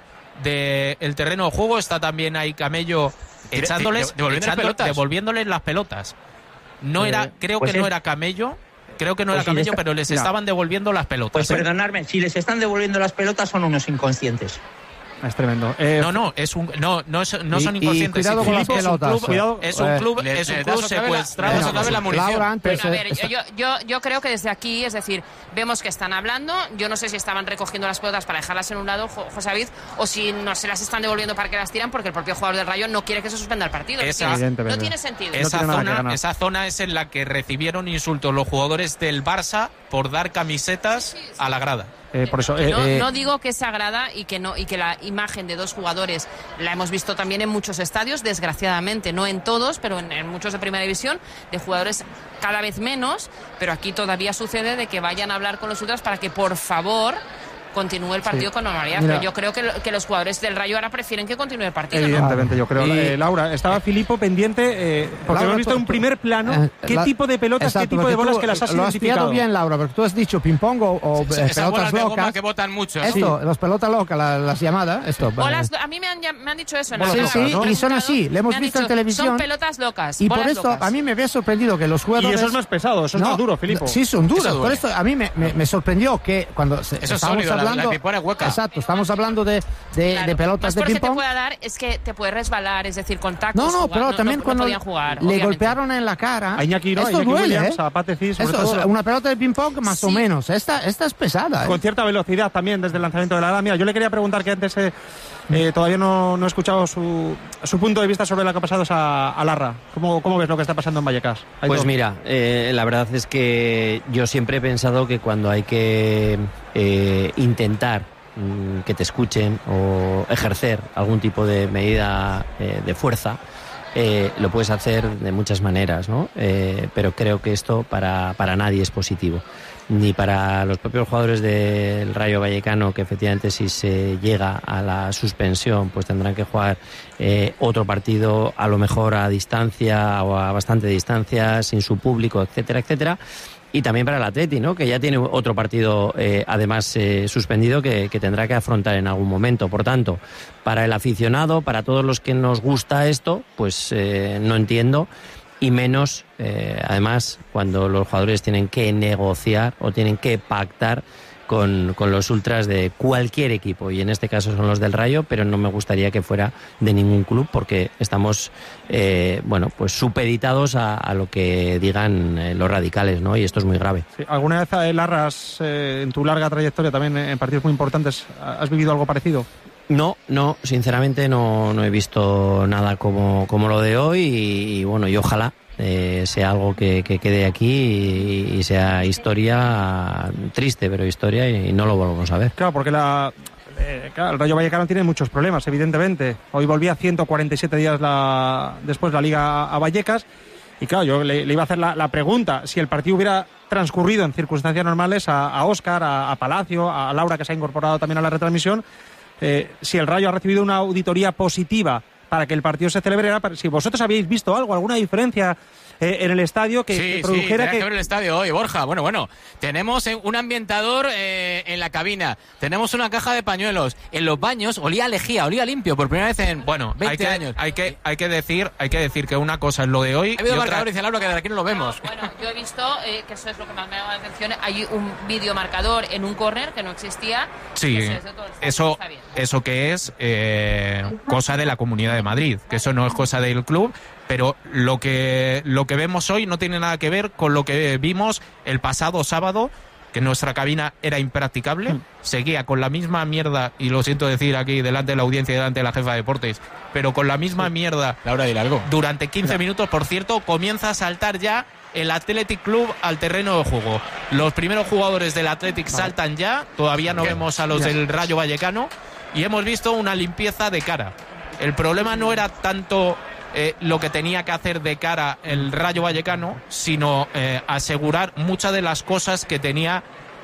Speaker 4: del terreno de juego. Está también ahí Camello
Speaker 3: Tira-
Speaker 4: echándoles,
Speaker 3: devolviendo las
Speaker 4: echando-
Speaker 3: pelotas.
Speaker 4: devolviéndoles las pelotas. No
Speaker 5: Eh,
Speaker 4: era, creo
Speaker 5: pues
Speaker 4: que no
Speaker 5: es-
Speaker 4: era Camello, creo que no
Speaker 5: Pues
Speaker 4: era
Speaker 5: si les
Speaker 4: Camello,
Speaker 5: está-
Speaker 4: pero les
Speaker 2: Mira.
Speaker 4: estaban devolviendo las pelotas.
Speaker 5: Pues
Speaker 4: ¿eh?
Speaker 5: perdonadme, si les están devolviendo las pelotas son unos inconscientes.
Speaker 2: Es tremendo. Eh,
Speaker 4: No, no, es un, no, no, es- no
Speaker 1: Y-
Speaker 4: son
Speaker 1: y
Speaker 4: inconscientes.
Speaker 1: cuidado con las
Speaker 4: Filipo es un
Speaker 1: pelotas,
Speaker 4: club-
Speaker 2: cuidado.
Speaker 4: Es un
Speaker 1: Eh,
Speaker 4: club,
Speaker 3: le-
Speaker 4: es un
Speaker 3: le
Speaker 4: club
Speaker 3: das otra vez la-
Speaker 4: secuestrado.
Speaker 3: le das otra vez la munición.
Speaker 1: Laura, antes,
Speaker 6: Bueno, a ver,
Speaker 1: eh, esta-
Speaker 6: yo, yo, yo creo que desde aquí, es decir, vemos que están hablando. Yo no sé si estaban recogiendo las pelotas para dejarlas en un lado, Jo- José David, o si no se las están devolviendo para que las tiran, porque el propio jugador del Rayo no quiere que se suspenda el partido.
Speaker 4: Esa-
Speaker 6: No tiene-
Speaker 2: Evidentemente.
Speaker 6: no tiene sentido.
Speaker 2: No
Speaker 4: Esa,
Speaker 2: tiene nada que
Speaker 4: zona,
Speaker 2: ganar.
Speaker 4: esa zona es en la que recibieron insultos los jugadores del Barça por dar camisetas a la grada.
Speaker 2: eh, por eso. eh,
Speaker 6: No,
Speaker 1: eh,
Speaker 6: no digo que es sagrada y que no y que la imagen de dos jugadores la hemos visto también en muchos estadios, desgraciadamente, no en todos, pero en, en muchos de primera división, de jugadores cada vez menos, pero aquí todavía sucede de que vayan a hablar con los ultras para que por favor continúe el partido
Speaker 2: Sí.
Speaker 6: con normalidad.
Speaker 2: Mira.
Speaker 6: Pero yo creo que, lo- que los jugadores del Rayo ahora prefieren que continúe el partido, ¿no?
Speaker 2: Evidentemente, yo creo.
Speaker 1: Y-
Speaker 2: Eh, Laura, estaba Filipo pendiente, eh, porque
Speaker 1: Laura,
Speaker 2: hemos visto
Speaker 1: tú-
Speaker 2: en un primer plano
Speaker 1: Eh,
Speaker 2: qué
Speaker 1: la-
Speaker 2: tipo de pelotas,
Speaker 1: exacto,
Speaker 2: qué tipo
Speaker 1: porque
Speaker 2: de bolas
Speaker 1: tú
Speaker 2: que las has
Speaker 1: lo has
Speaker 2: identificado.
Speaker 1: pillado bien, Laura, porque tú has dicho ping-pong o, o, eh,
Speaker 3: Esas bolas
Speaker 1: pelotas
Speaker 3: de goma
Speaker 1: locas.
Speaker 3: que botan mucho. ¿no?
Speaker 1: Esto, las pelotas locas, la- las llamadas, esto.
Speaker 6: Bolas-
Speaker 1: eh,
Speaker 6: a mí me han, llam- me han dicho eso en
Speaker 2: Bolas
Speaker 6: la
Speaker 1: Sí,
Speaker 2: locas,
Speaker 1: sí,
Speaker 6: sala,
Speaker 2: ¿no?
Speaker 6: me han
Speaker 1: y son
Speaker 6: preguntado,
Speaker 1: así, le hemos
Speaker 6: me han
Speaker 1: visto en
Speaker 6: dicho,
Speaker 1: televisión.
Speaker 6: Son pelotas locas.
Speaker 1: Y por
Speaker 6: bolas
Speaker 1: esto
Speaker 6: locas.
Speaker 1: a mí me había sorprendido que los jugadores...
Speaker 2: Y eso es más pesado, eso es más duro, Filipo.
Speaker 1: Sí, son duros.
Speaker 3: Eso duele.
Speaker 1: Por esto a mí me, me- me sorprendió que cuando se-
Speaker 3: Eso es
Speaker 1: estábamos
Speaker 3: sólido, la- la
Speaker 1: hablando...
Speaker 3: pipona es hueca.
Speaker 1: Exacto, estamos hablando de, de,
Speaker 6: Claro,
Speaker 1: de pelotas
Speaker 6: más
Speaker 1: de
Speaker 6: fuerza te
Speaker 1: ping-pong.
Speaker 6: pueda dar es que te puede resbalar, es decir, contactos.
Speaker 1: No, no,
Speaker 6: jugar-
Speaker 1: pero también
Speaker 6: no
Speaker 1: cuando
Speaker 6: podían jugar,
Speaker 1: le
Speaker 6: obviamente.
Speaker 1: golpearon en la cara.
Speaker 2: A Iñaki, ¿no? A
Speaker 1: Esto
Speaker 2: Iñaki
Speaker 1: duele,
Speaker 2: Williams,
Speaker 1: ¿eh?
Speaker 2: a Pateci, sobre
Speaker 1: Esto,
Speaker 2: todo.
Speaker 1: una pelota de ping-pong más o
Speaker 6: Sí.
Speaker 1: menos. Esta, esta es pesada, ¿eh?
Speaker 2: Con cierta velocidad también desde el lanzamiento de la grada. Mira, yo le quería preguntar que antes eh, eh, todavía no, no he escuchado su, su punto de vista sobre lo que ha pasado a, a Larra. ¿Cómo, ¿Cómo ves lo que está pasando en Vallecas? Hay
Speaker 7: Pues
Speaker 2: dos.
Speaker 7: mira, eh, la verdad es que yo siempre he pensado que cuando hay que eh, intentar mm, que te escuchen o ejercer algún tipo de medida eh, de fuerza, eh, lo puedes hacer de muchas maneras, ¿no? Eh, pero creo que esto para, para nadie es positivo. Ni para los propios jugadores del Rayo Vallecano, que efectivamente si se llega a la suspensión pues tendrán que jugar eh, otro partido a lo mejor a distancia o a bastante distancia, sin su público, etcétera, etcétera. Y también para el Atleti, ¿no? Que ya tiene otro partido eh, además eh, suspendido que, que tendrá que afrontar en algún momento. Por tanto, para el aficionado, para todos los que nos gusta esto, pues eh, no entiendo. Y menos, eh, además, cuando los jugadores tienen que negociar o tienen que pactar con, con los ultras de cualquier equipo. Y en este caso son los del Rayo, pero no me gustaría que fuera de ningún club porque estamos, eh, bueno, pues supeditados a, a lo que digan eh, los radicales, ¿no? Y esto es muy grave.
Speaker 2: Sí, ¿alguna vez, eh, Larra, has, eh, en tu larga trayectoria también en partidos muy importantes, has vivido algo parecido?
Speaker 7: No, no, sinceramente no, no he visto nada como, como lo de hoy y, y bueno, y ojalá eh, sea algo que, que quede aquí y, y sea historia triste, pero historia y, y no lo volvamos a ver.
Speaker 2: Claro, porque la, eh, claro, el Rayo Vallecano tiene muchos problemas, evidentemente. Hoy volvía ciento cuarenta y siete días la, después la Liga a Vallecas y claro, yo le, le iba a hacer la, la pregunta, si el partido hubiera transcurrido en circunstancias normales a, a Óscar, a, a Palacio, a Laura, que se ha incorporado también a la retransmisión, Eh, si el Rayo ha recibido una auditoría positiva para que el partido se celebrara, si vosotros habéis visto algo, alguna diferencia eh, en el estadio que,
Speaker 3: sí,
Speaker 2: que
Speaker 3: sí,
Speaker 2: produjera
Speaker 3: tenés que
Speaker 2: que...
Speaker 3: ver el estadio hoy, Borja. Bueno, bueno, tenemos eh, un ambientador eh, en la cabina, tenemos una caja de pañuelos, en los baños olía a lejía, olía limpio por primera vez en
Speaker 4: Bueno, hay
Speaker 3: veinte
Speaker 4: que,
Speaker 3: años.
Speaker 4: hay que hay que decir hay que decir que una cosa es lo de hoy
Speaker 3: Ha habido
Speaker 4: y otra,
Speaker 3: marcador, dice Laura, que de aquí no lo vemos.
Speaker 6: Bueno, yo he visto, eh, que eso es lo que más me ha llamado la atención, hay un videomarcador en un córner que no existía.
Speaker 4: Sí,
Speaker 6: Eso es de todo el estadio,
Speaker 4: eso,
Speaker 6: está bien.
Speaker 4: eso que es eh, cosa de la Comunidad de Madrid, que eso no es cosa del club, pero lo que, lo que vemos hoy no tiene nada que ver con lo que vimos el pasado sábado, que nuestra cabina era impracticable,
Speaker 2: Mm.
Speaker 4: seguía con la misma mierda, y lo siento decir aquí delante de la audiencia y delante de la jefa de deportes, pero con la misma mierda
Speaker 3: Laura, dile algo.
Speaker 4: durante quince minutos, por cierto, comienza a saltar ya el Athletic Club al terreno de juego. Los primeros jugadores del Athletic saltan ya, todavía no vemos a los del Rayo Vallecano, y hemos visto una limpieza de cara. El problema no era tanto eh, lo que tenía que hacer de cara el Rayo Vallecano, sino eh, asegurar muchas de las cosas que tenía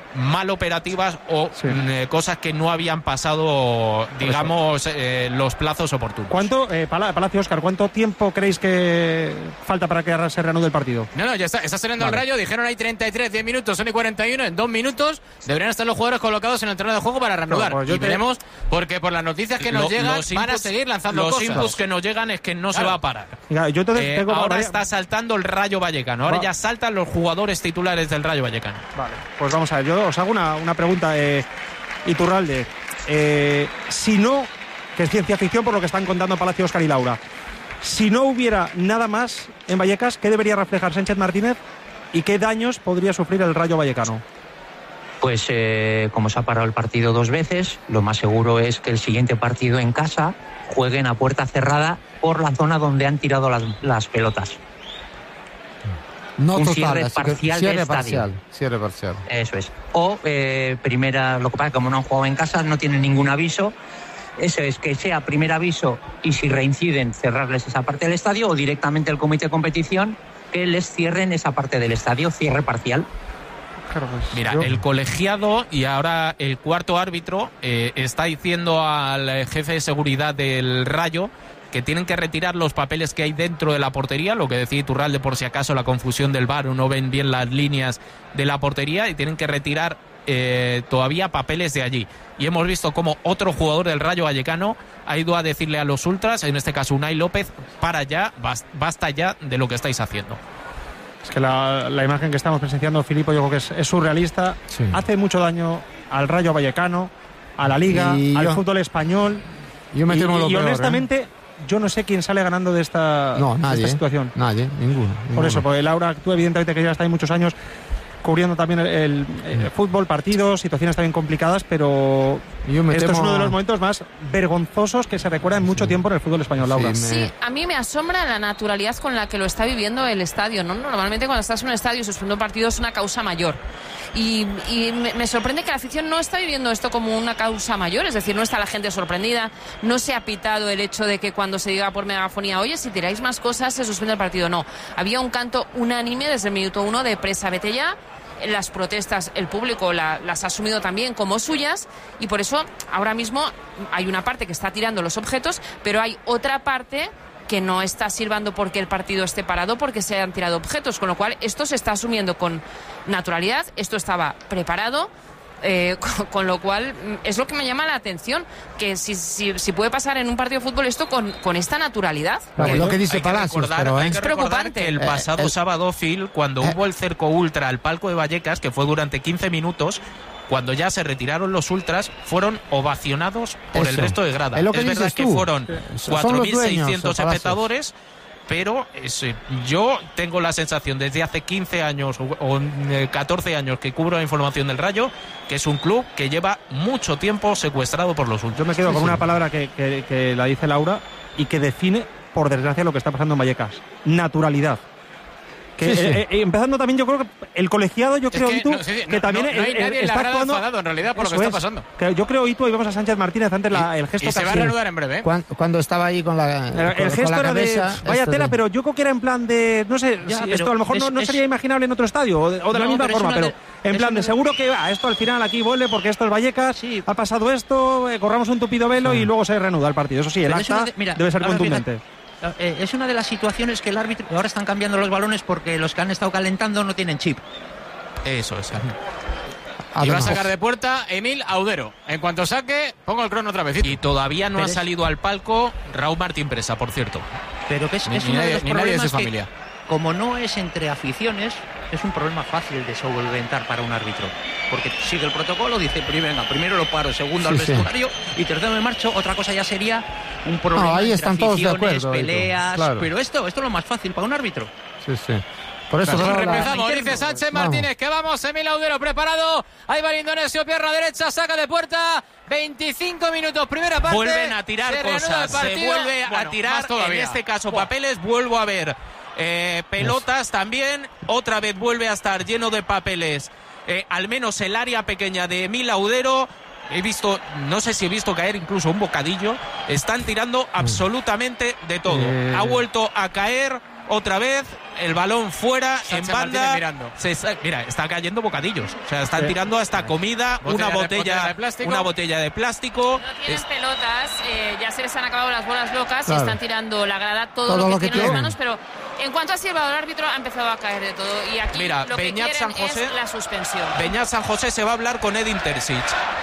Speaker 4: mal operativas o
Speaker 2: Sí.
Speaker 4: eh, cosas que no habían pasado, digamos, eh, los plazos oportunos.
Speaker 2: ¿Cuánto, eh, Pala- Palacio Óscar, cuánto tiempo creéis que falta para que se reanude el partido?
Speaker 3: No, no, ya está, está saliendo
Speaker 2: Vale.
Speaker 3: el Rayo. Dijeron hay treinta y tres, diez minutos, son y cuarenta y uno. En dos minutos deberían estar los jugadores colocados en el terreno de juego para reanudar.
Speaker 2: No, pues yo
Speaker 3: y
Speaker 2: te-
Speaker 3: veremos, porque por las noticias que nos
Speaker 4: Lo-
Speaker 3: llegan
Speaker 4: los
Speaker 3: van a
Speaker 4: inputs-
Speaker 3: seguir lanzando
Speaker 4: los
Speaker 3: cosas.
Speaker 4: inputs que nos llegan es que no se
Speaker 3: Claro.
Speaker 4: va a parar.
Speaker 2: Mira, yo entonces
Speaker 4: Eh,
Speaker 2: tengo
Speaker 4: ahora
Speaker 2: varias-
Speaker 4: está saltando el Rayo Vallecano. Ahora
Speaker 2: Va-
Speaker 4: ya saltan los jugadores titulares del Rayo Vallecano.
Speaker 2: Vale, pues vamos a ver, yo os hago una, una pregunta, eh, Iturralde. Eh, si no, que es ciencia ficción por lo que están contando Palacio Óscar y Laura, si no hubiera nada más en Vallecas, ¿qué debería reflejar Sánchez Martínez y qué daños podría sufrir el Rayo Vallecano?
Speaker 5: Pues eh, como se ha parado el partido dos veces, lo más seguro es que el siguiente partido en casa jueguen a puerta cerrada por la zona donde han tirado las, las pelotas.
Speaker 1: No
Speaker 5: Un
Speaker 1: total,
Speaker 5: cierre
Speaker 1: así que
Speaker 5: parcial
Speaker 1: cierre
Speaker 5: del
Speaker 1: parcial.
Speaker 5: estadio.
Speaker 1: Cierre parcial.
Speaker 5: Eso es. O eh, primera, lo que pasa, como no han jugado en casa, no tienen ningún aviso. Eso es, que sea primer aviso y si reinciden, cerrarles esa parte del estadio, o directamente el comité de competición que les cierren esa parte del estadio, cierre parcial.
Speaker 4: Mira,
Speaker 2: Yo-
Speaker 4: el colegiado y ahora el cuarto árbitro eh, está diciendo al eh, jefe de seguridad del Rayo que tienen que retirar los papeles que hay dentro de la portería, lo que decía Iturralde, por si acaso la confusión del V A R o no ven bien las líneas de la portería, y tienen que retirar eh, todavía papeles de allí. Y hemos visto como otro jugador del Rayo Vallecano ha ido a decirle a los ultras, en este caso Unai López, para ya, bas- basta ya de lo que estáis haciendo.
Speaker 2: Es que la, la imagen que estamos presenciando, Filipo, yo creo que es, es surrealista.
Speaker 1: Sí.
Speaker 2: Hace mucho daño al Rayo Vallecano, a la Liga,
Speaker 1: Y
Speaker 2: al
Speaker 1: yo-
Speaker 2: fútbol español.
Speaker 1: Yo me
Speaker 2: y
Speaker 1: temo lo
Speaker 2: y
Speaker 1: peor, ¿eh?
Speaker 2: honestamente, yo no sé quién sale ganando de esta,
Speaker 1: No,
Speaker 2: de
Speaker 1: nadie.
Speaker 2: esta situación.
Speaker 1: Nadie, ninguno.
Speaker 2: Por
Speaker 1: ninguno.
Speaker 2: eso, porque Laura, tú evidentemente que ya está ahí muchos años cubriendo también el, el- el fútbol, partidos, situaciones también complicadas, pero
Speaker 1: Yo me
Speaker 2: esto es
Speaker 1: temo-
Speaker 2: uno de los momentos más vergonzosos que se recuerdan mucho tiempo en el fútbol español, Laura.
Speaker 1: Sí,
Speaker 6: Sí, a mí me asombra la naturalidad con la que lo está viviendo el estadio, ¿no? Normalmente cuando estás en un estadio suspendiendo un partido es una causa mayor. Y, y me, me sorprende que la afición no está viviendo esto como una causa mayor, es decir, no está la gente sorprendida, no se ha pitado el hecho de que cuando se diga por megafonía, oye, si tiráis más cosas se suspende el partido. No, había un canto unánime desde el minuto uno de presa, vete ya. Las protestas, el público la- las ha asumido también como suyas, y por eso ahora mismo hay una parte que está tirando los objetos, pero hay otra parte que no está silbando porque el partido esté parado, porque se han tirado objetos, con lo cual esto se está asumiendo con naturalidad, esto estaba preparado. Eh, con, con lo cual mm, es lo que me llama la atención, que si, si, si puede pasar en un partido de fútbol esto con, con esta naturalidad.
Speaker 1: Claro,
Speaker 6: Que-
Speaker 1: lo que dice
Speaker 4: Hay que
Speaker 1: Palacios,
Speaker 4: recordar-
Speaker 1: pero
Speaker 4: hay
Speaker 1: ¿eh?
Speaker 4: que
Speaker 6: Es
Speaker 4: recordar
Speaker 6: preocupante.
Speaker 4: que el
Speaker 1: Eh,
Speaker 4: pasado
Speaker 1: el-
Speaker 4: sábado, Phil, cuando
Speaker 1: Eh.
Speaker 4: hubo el cerco ultra al palco de Vallecas, que fue durante quince minutos, cuando ya se retiraron los ultras, fueron ovacionados por el
Speaker 1: Eso.
Speaker 4: resto de grada.
Speaker 1: Es lo que
Speaker 4: verdad
Speaker 1: dices
Speaker 4: que
Speaker 1: tú.
Speaker 4: fueron
Speaker 1: Son los
Speaker 4: cuatro mil
Speaker 1: dueños,
Speaker 4: seiscientos
Speaker 1: el Palacios.
Speaker 4: espectadores, pero es, eh, yo tengo la sensación desde hace quince años o, o, eh, catorce años que cubro la información del Rayo, que es un club que lleva mucho tiempo secuestrado por los ultras.
Speaker 2: Yo me quedo
Speaker 1: Sí,
Speaker 2: con
Speaker 1: sí.
Speaker 2: una palabra que, que- que la dice Laura y que define, por desgracia, lo que está pasando en Vallecas. Naturalidad. Que,
Speaker 1: Sí, sí.
Speaker 2: eh, eh, empezando también, yo creo que el colegiado, yo
Speaker 3: Es
Speaker 2: creo,
Speaker 3: que
Speaker 2: Itu,
Speaker 3: no, sí, sí,
Speaker 2: que
Speaker 3: no,
Speaker 2: también
Speaker 3: no, no hay
Speaker 2: eh, eh,
Speaker 3: nadie en la
Speaker 2: está
Speaker 3: grada
Speaker 2: actuando.
Speaker 3: enfadado, en realidad, por lo que
Speaker 2: Eso
Speaker 3: está
Speaker 2: es.
Speaker 3: pasando.
Speaker 2: Que yo creo, Itu, y vamos a Sánchez Martínez antes la- el gesto
Speaker 3: Y se va a
Speaker 2: casi-
Speaker 3: reanudar en breve, ¿eh?
Speaker 1: Cuan- Cuando estaba ahí con la,
Speaker 2: El,
Speaker 1: con,
Speaker 2: el
Speaker 1: con
Speaker 2: gesto
Speaker 1: la
Speaker 2: era
Speaker 1: cabeza,
Speaker 2: de vaya
Speaker 1: esto
Speaker 2: tela,
Speaker 1: de-
Speaker 2: pero yo creo que era en plan de, no sé,
Speaker 5: Ya,
Speaker 2: si
Speaker 5: pero
Speaker 2: esto a lo mejor no,
Speaker 5: es-
Speaker 2: no
Speaker 5: es-
Speaker 2: sería imaginable en otro estadio o de, o de la
Speaker 5: No,
Speaker 2: misma
Speaker 5: pero es
Speaker 2: forma,
Speaker 5: una
Speaker 2: pero
Speaker 5: de-
Speaker 2: en
Speaker 5: es
Speaker 2: plan
Speaker 5: una
Speaker 2: de
Speaker 5: de-
Speaker 2: seguro que va, esto al final aquí vuelve porque esto es Vallecas,
Speaker 5: Sí.
Speaker 2: ha pasado esto, eh, corramos un tupido velo y luego se reanuda el partido. Eso sí, el
Speaker 5: Pero es
Speaker 2: acta
Speaker 5: una de- mira,
Speaker 2: debe ser
Speaker 5: ahora
Speaker 2: contundente.
Speaker 5: Eh, es una de las situaciones que el árbitro, ahora están cambiando los balones porque los que han estado calentando no tienen chip.
Speaker 4: Eso es.
Speaker 1: Ah,
Speaker 3: Y va a
Speaker 1: no.
Speaker 3: sacar de puerta Emil Audero. En cuanto saque, pongo el crono otra vez.
Speaker 4: Y todavía no
Speaker 5: Pero
Speaker 4: ha
Speaker 5: es-
Speaker 4: salido al palco Raúl Martín Presa, por cierto.
Speaker 5: Pero que es,
Speaker 3: Ni-
Speaker 5: es
Speaker 3: ni
Speaker 5: uno
Speaker 3: nadie-
Speaker 5: de los
Speaker 3: ni nadie de
Speaker 5: problemas
Speaker 3: su
Speaker 5: que,
Speaker 3: familia.
Speaker 5: como no es entre aficiones, es un problema fácil de solventar para un árbitro. Porque sigue el protocolo, dice, "Pri- venga, primero lo paro, segundo al
Speaker 1: Sí, sí.
Speaker 5: vestuario y tercero me marcho". Otra cosa ya sería un problema
Speaker 1: No, ahí
Speaker 5: entre
Speaker 1: están todos de
Speaker 5: aficiones,
Speaker 1: acuerdo,
Speaker 5: peleas,
Speaker 1: claro.
Speaker 5: pero esto, esto es lo más fácil para un árbitro.
Speaker 1: Sí, sí. Por eso
Speaker 3: Pues
Speaker 1: ahora la-
Speaker 3: empezamos,
Speaker 5: interno.
Speaker 3: dice Sánchez
Speaker 1: Vamos.
Speaker 3: Martínez, que vamos, Emil Audero preparado, ahí va el indonesio, pierna derecha, saca de puerta, veinticinco minutos, primera parte.
Speaker 4: Vuelven a tirar
Speaker 3: se reanuda
Speaker 4: cosas,
Speaker 3: el
Speaker 4: se
Speaker 3: partido.
Speaker 4: vuelve a
Speaker 3: Bueno,
Speaker 4: tirar,
Speaker 3: más todavía.
Speaker 4: en este caso papeles, vuelvo a ver eh, pelotas también, otra vez vuelve a estar lleno de papeles, eh, al menos el área pequeña de Emil Audero. He visto, no sé si he visto caer incluso un bocadillo, están tirando absolutamente de todo.
Speaker 1: Eh.
Speaker 4: Ha vuelto a caer otra vez, el balón fuera,
Speaker 3: Sánchez
Speaker 4: en banda.
Speaker 3: mirando.
Speaker 4: Se está, mira, está cayendo bocadillos. O sea, están sí. tirando hasta comida,
Speaker 3: botella
Speaker 4: una
Speaker 3: de,
Speaker 4: botella,
Speaker 3: botella de plástico.
Speaker 4: una botella de plástico.
Speaker 6: No tienen
Speaker 4: es...
Speaker 6: pelotas, eh, ya se les han acabado las bolas locas
Speaker 1: claro.
Speaker 6: y están tirando la grada todo,
Speaker 1: todo
Speaker 6: lo que,
Speaker 1: lo que
Speaker 6: tienen en las
Speaker 1: tienen.
Speaker 6: manos, pero en cuanto ha silbado el árbitro ha empezado a caer de todo. Y aquí
Speaker 4: Mira,
Speaker 6: lo
Speaker 4: Beñat
Speaker 6: que quieren
Speaker 4: San José,
Speaker 6: es la suspensión.
Speaker 4: Beñat San José se va a hablar con Edin Terzic.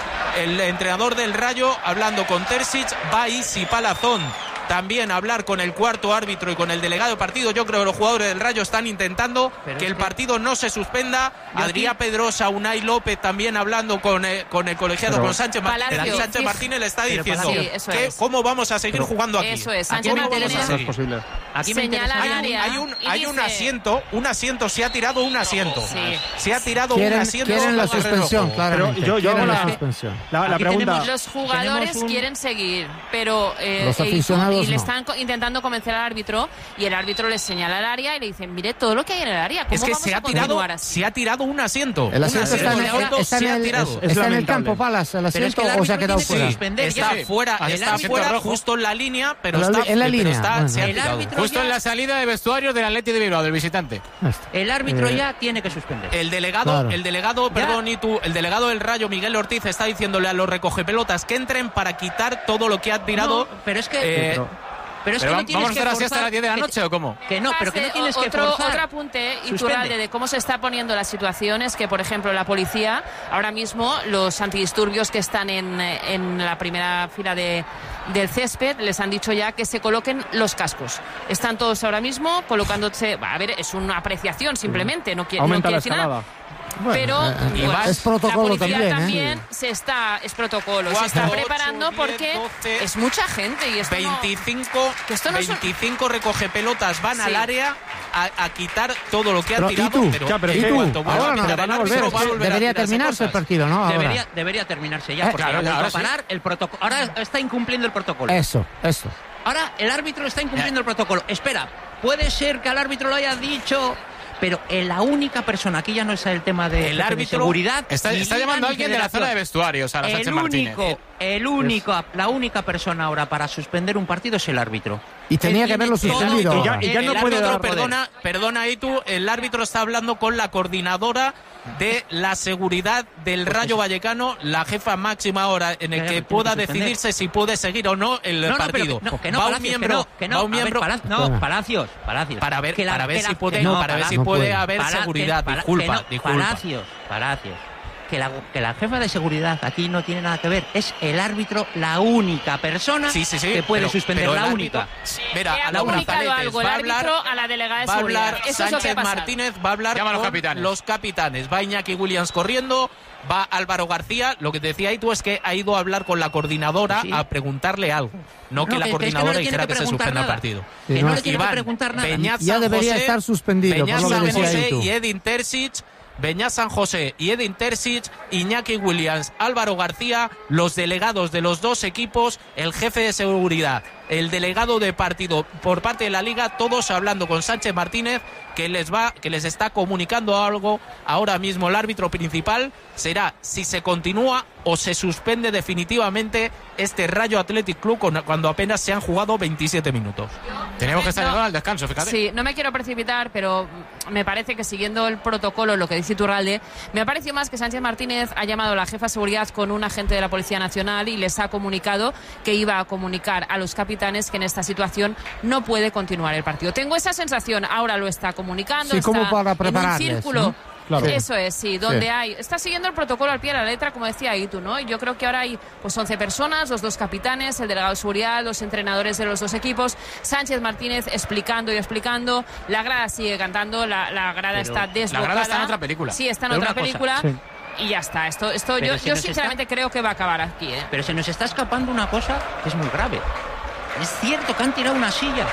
Speaker 4: El entrenador del Rayo hablando con Terzic, va Isi Palazón también a hablar con el cuarto árbitro y con el delegado de partido. Yo creo que los jugadores del Rayo están intentando Pero que el que... partido no se suspenda. Adrián aquí... Pedrosa, Unai López también hablando con, eh, con el colegiado, Pero... con Sánchez Martínez. Palacio, Sánchez sí. Martínez le está diciendo sí, que es. cómo vamos a seguir Pero... jugando aquí.
Speaker 6: Eso es, Sánchez Martínez
Speaker 2: posible.
Speaker 6: Aquí me interesa.
Speaker 4: Hay un, hay un, hay dice... un asiento, un asiento, se ha tirado un asiento. Sí. Se ha tirado
Speaker 1: quieren,
Speaker 4: un asiento.
Speaker 1: Quieren la suspensión, claro.
Speaker 2: Yo, yo hago la,
Speaker 1: suspensión.
Speaker 2: La, la pregunta.
Speaker 6: Tenemos, los jugadores un... quieren seguir, pero eh,
Speaker 1: los aficionados
Speaker 6: y le
Speaker 1: no.
Speaker 6: están intentando convencer al árbitro y el árbitro le señala el área y le dicen, mire todo lo que hay en el área. ¿Cómo
Speaker 4: es que
Speaker 6: vamos
Speaker 4: se
Speaker 6: a
Speaker 4: ha tirado,
Speaker 6: así?
Speaker 4: se ha tirado un asiento.
Speaker 1: El asiento
Speaker 4: un
Speaker 1: está, en,
Speaker 4: asiento
Speaker 1: está, en, el,
Speaker 2: es, es
Speaker 1: está en el campo, Palas, el asiento
Speaker 5: es que el
Speaker 1: o se ha quedado fuera.
Speaker 4: Está fuera, está fuera justo en la línea, pero
Speaker 1: la,
Speaker 4: está
Speaker 1: en la línea.
Speaker 4: Está,
Speaker 1: Bueno,
Speaker 4: se ha
Speaker 5: el
Speaker 4: tirado.
Speaker 3: Justo
Speaker 5: ya...
Speaker 3: en la salida de vestuarios del Atleti de Bilbao, del visitante.
Speaker 5: El árbitro
Speaker 1: eh...
Speaker 5: ya tiene que suspender.
Speaker 4: El delegado,
Speaker 1: claro.
Speaker 4: el delegado, perdón, y tú, el delegado del Rayo, Miguel Ortiz, está diciéndole a los recogepelotas que entren para quitar todo lo que ha tirado.
Speaker 5: No, pero es que...
Speaker 4: Eh,
Speaker 5: pero... Pero es
Speaker 3: pero
Speaker 5: que no tienes
Speaker 3: ¿Vamos a estar así hasta las diez de la noche o cómo?
Speaker 5: Que no, pero que no tienes que
Speaker 6: otro,
Speaker 5: forzar.
Speaker 6: Otro apunte, Iturralde, de cómo se está poniendo la situación es que, por ejemplo, la policía, ahora mismo, los antidisturbios que están en, en la primera fila de, del césped, les han dicho ya que se coloquen los cascos. Están todos ahora mismo colocándose... A ver, es una apreciación simplemente, no quiere,
Speaker 2: Aumenta
Speaker 6: no
Speaker 2: la
Speaker 6: quiere
Speaker 2: escalada.
Speaker 1: Bueno,
Speaker 6: pero
Speaker 1: eh,
Speaker 6: bueno,
Speaker 1: es protocolo
Speaker 6: la policía
Speaker 1: también,
Speaker 6: también
Speaker 1: ¿eh?
Speaker 6: se está es protocolo
Speaker 4: cuatro,
Speaker 6: se está
Speaker 4: ocho,
Speaker 6: preparando
Speaker 4: diez,
Speaker 6: porque
Speaker 4: doce,
Speaker 6: es mucha gente y esto
Speaker 4: veinticinco,
Speaker 6: no, que esto no
Speaker 4: veinticinco recogepelotas van
Speaker 6: sí.
Speaker 4: al área a, a quitar todo lo que
Speaker 1: pero,
Speaker 4: han tirado.
Speaker 1: ¿y tú?
Speaker 4: Pero,
Speaker 2: ya, pero
Speaker 4: en
Speaker 2: es que
Speaker 4: cuanto
Speaker 1: ahora no,
Speaker 4: a
Speaker 1: van
Speaker 4: a
Speaker 1: volver,
Speaker 4: va a volver
Speaker 1: debería
Speaker 4: a tirarse
Speaker 1: terminarse el
Speaker 4: cosas.
Speaker 1: partido, ¿no? Ahora.
Speaker 5: Debería, debería terminarse ya,
Speaker 1: Eh,
Speaker 5: porque
Speaker 1: claro,
Speaker 5: ha vuelto
Speaker 3: ahora
Speaker 5: a parar
Speaker 3: sí.
Speaker 5: el protocolo. Ahora está incumpliendo el protocolo.
Speaker 1: Eso, eso.
Speaker 5: Ahora el árbitro está incumpliendo el protocolo. Espera, puede ser que al árbitro lo haya dicho, pero la única persona, aquí ya no es el tema de,
Speaker 4: el
Speaker 5: de
Speaker 4: árbitro
Speaker 5: seguridad.
Speaker 3: Está, está llamando a alguien de la zona de vestuarios, a la Sánchez
Speaker 5: el
Speaker 3: Martínez.
Speaker 5: único, el único, la única persona ahora para suspender un partido es el árbitro.
Speaker 1: Y tenía
Speaker 5: Él
Speaker 1: que haberlo
Speaker 5: tiene todo-
Speaker 1: suspendido.
Speaker 2: Y ya, y ya
Speaker 4: el
Speaker 2: no puede
Speaker 4: árbitro,
Speaker 2: dar
Speaker 4: perdona, perdona ahí tú, el árbitro está hablando con la coordinadora de la seguridad del Rayo Vallecano, la jefa máxima ahora en el
Speaker 5: Ya,
Speaker 4: que
Speaker 5: ya,
Speaker 4: pueda
Speaker 5: tiene que suspender.
Speaker 4: decidirse si puede seguir o no el
Speaker 5: No, no,
Speaker 4: partido.
Speaker 5: pero que no, que no,
Speaker 4: va un
Speaker 5: Palacios,
Speaker 4: miembro,
Speaker 5: que no, que no.
Speaker 4: va un
Speaker 5: A ver,
Speaker 4: miembro
Speaker 5: Pala- no, Palacios, Palacios.
Speaker 4: para ver,
Speaker 5: Que la-
Speaker 4: para ver
Speaker 5: que la-
Speaker 4: si puede,
Speaker 5: que no,
Speaker 4: para ver si
Speaker 1: no
Speaker 4: puede
Speaker 1: puede.
Speaker 4: haber
Speaker 5: Pala-
Speaker 4: seguridad.
Speaker 5: que- Pala-
Speaker 4: disculpa,
Speaker 5: que no,
Speaker 4: disculpa.
Speaker 5: Palacios, Palacios. Que la, que la jefa de seguridad aquí no tiene nada que ver. Es el árbitro la única persona
Speaker 4: Sí, sí, sí,
Speaker 5: que puede
Speaker 4: pero-
Speaker 5: suspender,
Speaker 4: pero el
Speaker 5: la
Speaker 4: árbitro-
Speaker 5: única.
Speaker 4: Mira,
Speaker 6: Le
Speaker 4: a
Speaker 6: ha
Speaker 4: la una
Speaker 6: comunicado
Speaker 4: Paletes,
Speaker 6: algo el
Speaker 4: va a hablar,
Speaker 6: árbitro a la delegada de
Speaker 4: va a
Speaker 6: seguridad.
Speaker 4: hablar
Speaker 6: Eso es lo que
Speaker 4: Sánchez
Speaker 6: ha pasado.
Speaker 4: Martínez, va a hablar
Speaker 3: Llama a los
Speaker 4: con
Speaker 3: capitanes.
Speaker 4: los capitanes. Va Iñaki Williams corriendo, va Álvaro García. Lo que te decía ahí tú es que ha ido a hablar con la coordinadora
Speaker 5: Sí.
Speaker 4: a preguntarle algo. No,
Speaker 5: No,
Speaker 4: que la
Speaker 5: que- que es que no
Speaker 4: coordinadora
Speaker 5: le tiene
Speaker 4: dijera
Speaker 5: que
Speaker 4: que, se
Speaker 5: preguntar
Speaker 4: suspenda el
Speaker 5: nada.
Speaker 4: partido.
Speaker 1: Sí,
Speaker 5: Que
Speaker 1: no,
Speaker 5: no le tiene que
Speaker 4: Iván,
Speaker 5: preguntar nada.
Speaker 4: Beñat
Speaker 1: Ya
Speaker 4: San
Speaker 1: debería
Speaker 4: José,
Speaker 1: estar suspendido,
Speaker 4: Beñat
Speaker 1: por lo que
Speaker 4: San
Speaker 1: decía
Speaker 4: José
Speaker 1: ahí tú.
Speaker 4: y Edin Terzic, Beñat San José y Edin Terzic, Iñaki Williams, Álvaro García, los delegados de los dos equipos, el jefe de seguridad, el delegado de partido por parte de la Liga, todos hablando con Sánchez Martínez, que les va, que les está comunicando algo. Ahora mismo el árbitro principal será si se continúa o se suspende definitivamente este Rayo Athletic Club con- cuando apenas se han jugado veintisiete minutos.
Speaker 3: Tenemos que estar
Speaker 6: No.
Speaker 3: llegando al descanso, fíjate.
Speaker 6: Sí, no me quiero precipitar, pero me parece que siguiendo el protocolo, lo que dice Iturralde, me ha parecido más que Sánchez Martínez ha llamado a la jefa de seguridad con un agente de la Policía Nacional y les ha comunicado que iba a comunicar a los capitanes que en esta situación no puede continuar el partido. Tengo esa sensación, ahora lo está comunicando,
Speaker 1: Sí,
Speaker 6: está
Speaker 1: como para
Speaker 6: en un
Speaker 1: prepararles,
Speaker 6: círculo.
Speaker 1: ¿no? Claro.
Speaker 6: Eso es, sí, donde
Speaker 1: Sí.
Speaker 6: hay... Está siguiendo el protocolo al pie de la letra, como decía ahí tú, ¿no? Y yo creo que ahora hay pues once personas, los dos capitanes, el delegado de seguridad, los entrenadores de los dos equipos, Sánchez Martínez explicando y explicando, la grada sigue cantando, la, la grada
Speaker 5: Pero
Speaker 6: está desbocada.
Speaker 3: la grada está en otra película.
Speaker 6: Sí, está en
Speaker 5: Pero
Speaker 6: otra
Speaker 5: una cosa,
Speaker 6: película.
Speaker 2: sí.
Speaker 6: Y ya está, esto, esto
Speaker 5: Pero
Speaker 6: yo,
Speaker 5: si
Speaker 6: yo
Speaker 5: nos
Speaker 6: sinceramente
Speaker 5: está-
Speaker 6: creo que va a acabar aquí, ¿eh?
Speaker 5: Pero se nos está escapando una cosa que es muy grave. Es cierto que han tirado una silla.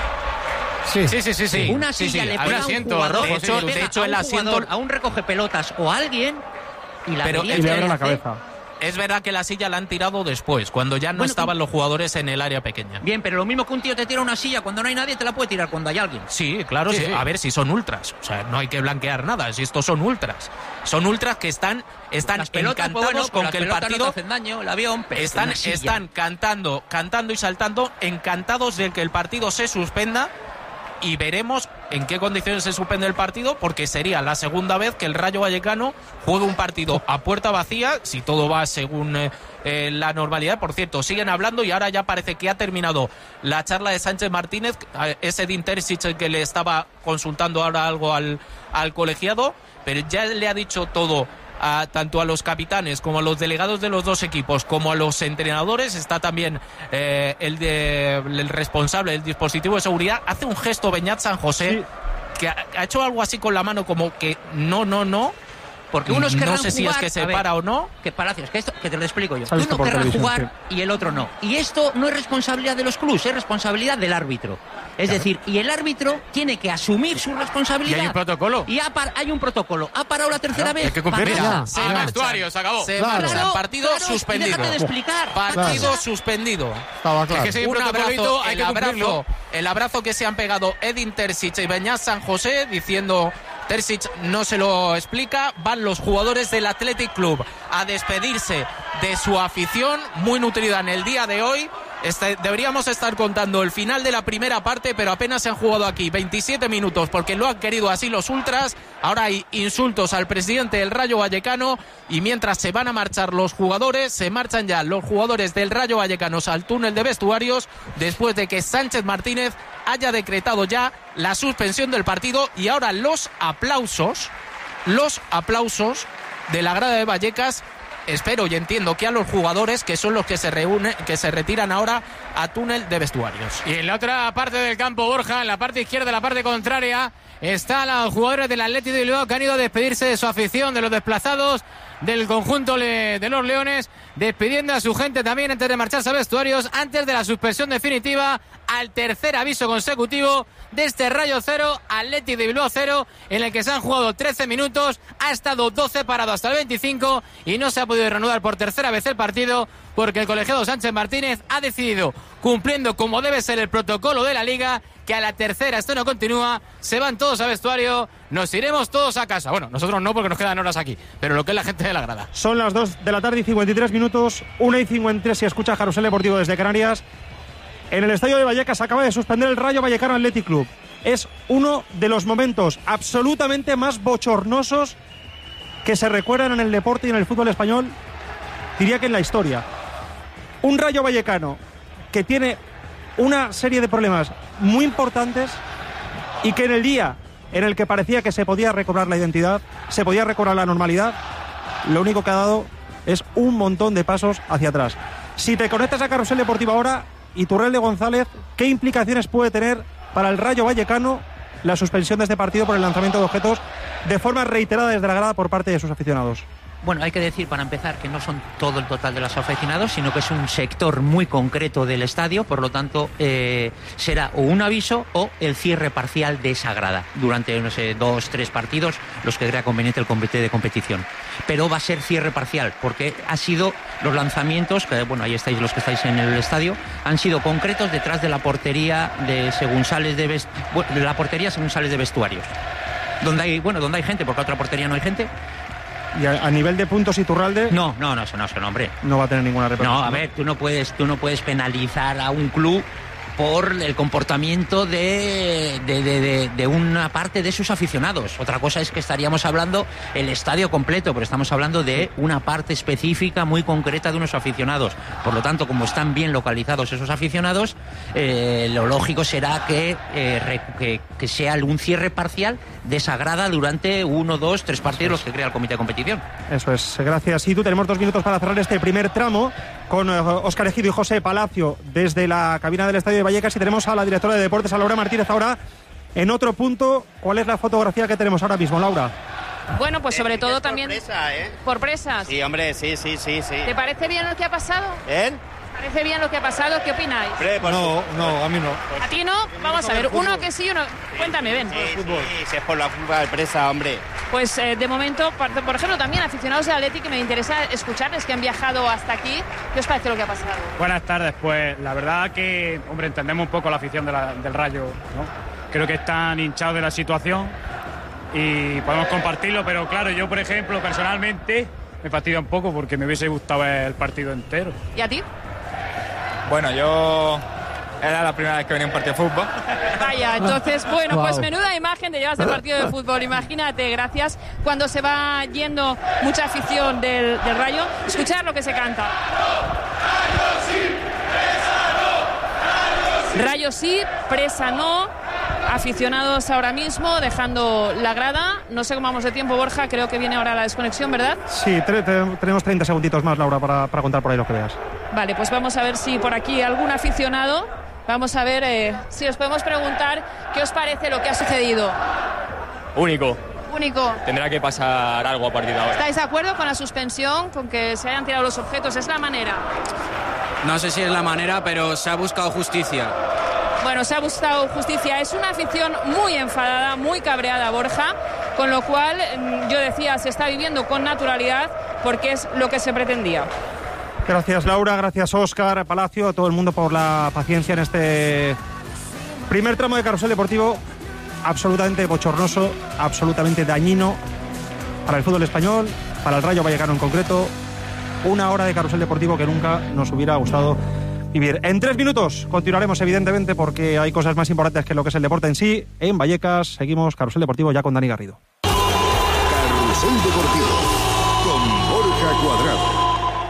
Speaker 1: Sí.
Speaker 3: Sí, sí, sí, sí.
Speaker 5: Una
Speaker 3: Sí,
Speaker 5: silla
Speaker 3: sí.
Speaker 5: le
Speaker 3: Hay
Speaker 5: pega
Speaker 3: un
Speaker 5: a un
Speaker 3: asiento
Speaker 5: jugador,
Speaker 3: rojo,
Speaker 4: de
Speaker 3: sí,
Speaker 4: hecho-
Speaker 3: sí.
Speaker 4: de
Speaker 5: pega
Speaker 4: hecho,
Speaker 5: a
Speaker 4: el
Speaker 5: un
Speaker 4: asiento-
Speaker 5: jugador, a un recogepelotas o a alguien y la
Speaker 4: Pero
Speaker 5: avería
Speaker 4: es
Speaker 2: Y le
Speaker 5: que
Speaker 2: abre la
Speaker 5: hace-
Speaker 2: cabeza.
Speaker 4: Es verdad que la silla la han tirado después, cuando ya no
Speaker 5: Bueno,
Speaker 4: estaban los jugadores en el área pequeña.
Speaker 5: Bien, pero lo mismo que un tío te tira una silla cuando no hay nadie, te la puede tirar cuando hay alguien.
Speaker 4: Sí, claro,
Speaker 3: Sí,
Speaker 4: sí.
Speaker 3: sí.
Speaker 4: A ver si son ultras. O sea, no hay que blanquear nada. Si estos son ultras. Son ultras que están, están
Speaker 5: Las pelotas,
Speaker 4: encantados
Speaker 5: pues bueno,
Speaker 4: con
Speaker 5: pues
Speaker 4: que
Speaker 5: las
Speaker 4: el
Speaker 5: pelotas no
Speaker 4: partido...
Speaker 5: te hacen daño, el avión, pero
Speaker 4: Están,
Speaker 5: una silla.
Speaker 4: están cantando, cantando y saltando, encantados de que el partido se suspenda, y veremos en qué condiciones se suspende el partido, porque sería la segunda vez que el Rayo Vallecano juegue un partido a puerta vacía, si todo va según eh, eh, la normalidad. Por cierto, siguen hablando y ahora ya parece que ha terminado la charla de Sánchez Martínez, ese de Terzic que le estaba consultando ahora algo al, al colegiado, pero ya le ha dicho todo a, tanto a los capitanes como a los delegados de los dos equipos como a los entrenadores. Está también eh, el, de, el responsable del dispositivo de seguridad. Hace un gesto Beñat San José, sí, que ha, ha hecho algo así con la mano como que no, no, no.
Speaker 5: Porque unos querrán
Speaker 4: no sé si
Speaker 5: jugar,
Speaker 4: es que se
Speaker 5: ver,
Speaker 4: para o no.
Speaker 5: Que Palacios, que esto, que te lo explico yo.
Speaker 2: Uno
Speaker 5: querrá jugar sí. y el otro no. Y esto no es responsabilidad de los clubes, es responsabilidad del árbitro. Es claro. decir, y el árbitro tiene que asumir su responsabilidad.
Speaker 3: Y hay un protocolo.
Speaker 5: Y ha par, hay un protocolo. Ha parado la tercera
Speaker 3: claro,
Speaker 5: vez.
Speaker 3: Hay que cumplirlo.
Speaker 4: Mira,
Speaker 3: se marchan. Vestuario, se acabó.
Speaker 4: Se
Speaker 5: claro,
Speaker 4: marchan. Partido
Speaker 5: claro,
Speaker 4: suspendido.
Speaker 5: Déjame de explicar.
Speaker 4: Partido
Speaker 5: claro.
Speaker 4: suspendido.
Speaker 1: Estaba claro.
Speaker 3: Es que si hay un
Speaker 4: un abrazo,
Speaker 3: hay
Speaker 4: el
Speaker 3: que
Speaker 4: abrazo, el abrazo que se han pegado Edin Terzic y Beñat San José, diciendo Terzic no se lo explica. Van los jugadores del Athletic Club a despedirse de su afición, muy nutrida en el día de hoy. Este, deberíamos estar contando el final de la primera parte, pero apenas se han jugado aquí veintisiete minutos porque lo han querido así los ultras. Ahora hay insultos al presidente del Rayo Vallecano y mientras se van a marchar los jugadores, se marchan ya los jugadores del Rayo Vallecano al túnel de vestuarios después de que Sánchez Martínez haya decretado ya la suspensión del partido. Y ahora los aplausos, los aplausos de la grada de Vallecas. Espero y entiendo que a los jugadores, que son los que se reúnen, que se retiran ahora a túnel de vestuarios.
Speaker 3: Y en la otra parte del campo, Borja, en la parte izquierda, la parte contraria, están los jugadores del Athletic de Bilbao que han ido a despedirse de su afición, de los desplazados del conjunto de los Leones, despidiendo a su gente también antes de marcharse a vestuarios, antes de la suspensión definitiva al tercer aviso consecutivo de este Rayo cero, Athletic de Bilbao cero, en el que se han jugado trece minutos, ha estado doce parado hasta el veinticinco y no se ha podido reanudar por tercera vez el partido porque el colegiado Sánchez Martínez ha decidido, cumpliendo como debe ser el protocolo de la Liga, que a la tercera esto no continúa, se van todos a vestuario, nos iremos todos a casa. Bueno, nosotros no porque nos quedan horas aquí, pero lo que es la gente de la grada.
Speaker 2: Son las dos de la tarde y cincuenta y tres minutos, una y cincuenta y tres si escucha Carrusel Deportivo desde Canarias. En el estadio de Vallecas acaba de suspender el Rayo Vallecano Athletic Club. Es uno de los momentos absolutamente más bochornosos que se recuerdan en el deporte y en el fútbol español, diría que en la historia. Un Rayo Vallecano que tiene una serie de problemas muy importantes y que en el día en el que parecía que se podía recobrar la identidad, se podía recobrar la normalidad, lo único que ha dado es un montón de pasos hacia atrás. Si te conectas a Carrusel Deportivo ahora, Iturralde González, ¿qué implicaciones puede tener para el Rayo Vallecano la suspensión de este partido por el lanzamiento de objetos de forma reiterada desde la grada por parte de sus aficionados?
Speaker 5: Bueno, hay que decir para empezar que no son todo el total de los aficionados, sino que es un sector muy concreto del estadio, por lo tanto eh, será o un aviso o el cierre parcial de esa grada durante, no sé, dos, tres partidos, los que crea conveniente el comité de competición. Pero va a ser cierre parcial, porque ha sido los lanzamientos, que bueno, ahí estáis los que estáis en el estadio, han sido concretos detrás de la portería de según sales de, vest... de la portería según sales de vestuarios. Donde hay, bueno, donde hay gente, porque otra portería no hay gente.
Speaker 2: Y a, a nivel de puntos, Iturralde...
Speaker 5: No, no, no, eso no, eso no, hombre.
Speaker 2: No va a tener ninguna repercusión.
Speaker 5: No, a ver, tú no puedes, tú no puedes penalizar a un club por el comportamiento de, de, de, de, de una parte de sus aficionados. Otra cosa es que estaríamos hablando el estadio completo, pero estamos hablando de una parte específica muy concreta de unos aficionados. Por lo tanto, como están bien localizados esos aficionados, eh, lo lógico será que, eh, que, que sea un cierre parcial de esa grada durante uno, dos, tres partidos los que crea el comité de competición.
Speaker 2: Eso es, gracias. Y tú tenemos dos minutos para cerrar este primer tramo con eh, Óscar Ejido y José Palacio desde la cabina del estadio de Vallecas, y tenemos a la directora de deportes, a Laura Martínez, ahora en otro punto. ¿Cuál es la fotografía que tenemos ahora mismo, Laura?
Speaker 6: Bueno, pues sobre
Speaker 8: eh,
Speaker 6: todo
Speaker 8: por
Speaker 6: también
Speaker 8: presa, ¿eh?
Speaker 6: por presas.
Speaker 8: Sí, hombre, sí, sí, sí, sí.
Speaker 6: ¿Te parece bien lo que ha pasado?
Speaker 8: ¿Eh?
Speaker 6: ¿Te parece bien lo que ha pasado? ¿Qué opináis?
Speaker 2: No, no, a mí no.
Speaker 6: ¿A ti no? Vamos a ver, uno que sí, uno... Cuéntame, ven.
Speaker 8: Sí, sí, si es por la culpa de presa, hombre.
Speaker 6: Pues eh, de momento, por, por ejemplo, también aficionados de Athletic, que me interesa escucharles, que han viajado hasta aquí. ¿Qué os parece lo que ha pasado?
Speaker 9: Buenas tardes, pues la verdad que, hombre, entendemos un poco la afición de la, del Rayo, ¿no? Creo que están hinchados de la situación y podemos compartirlo, pero claro, yo, por ejemplo, personalmente me fastidia un poco porque me hubiese gustado ver el partido entero.
Speaker 6: ¿Y a ti?
Speaker 10: Bueno, yo Era la primera vez que venía a un partido de fútbol.
Speaker 6: Vaya, entonces, bueno,
Speaker 1: Wow.
Speaker 6: pues menuda imagen te llevas del partido de fútbol. Imagínate, gracias, cuando se va yendo mucha afición del, del Rayo, escuchar lo que se canta. Rayo sí, presa no. Aficionados ahora mismo, dejando la grada. No sé cómo vamos de tiempo, Borja, creo que viene ahora la desconexión, ¿verdad?
Speaker 2: Sí, tre- te- tenemos treinta segunditos más, Laura, para, para contar por ahí lo que veas.
Speaker 6: Vale, pues vamos a ver si por aquí algún aficionado, vamos a ver eh, si os podemos preguntar qué os parece lo que ha sucedido.
Speaker 10: Único.
Speaker 6: Único.
Speaker 10: Tendrá que pasar algo a partir de ahora.
Speaker 6: ¿Estáis de acuerdo con la suspensión, con que se hayan tirado los objetos? ¿Es la manera?
Speaker 11: No sé si es la manera, pero se ha buscado justicia.
Speaker 6: Bueno, se ha buscado justicia. Es una afición muy enfadada, muy cabreada, Borja, con lo cual, yo decía, se está viviendo con naturalidad porque es lo que se pretendía.
Speaker 2: Gracias, Laura, gracias, Óscar, Palacio, a todo el mundo por la paciencia en este primer tramo de Carrusel Deportivo, absolutamente bochornoso, absolutamente dañino para el fútbol español, para el Rayo Vallecano en concreto. Una hora de Carrusel Deportivo que nunca nos hubiera gustado vivir. En tres minutos continuaremos, evidentemente, porque hay cosas más importantes que lo que es el deporte en sí. En Vallecas seguimos Carrusel Deportivo ya con Dani Garrido.
Speaker 12: Carrusel Deportivo.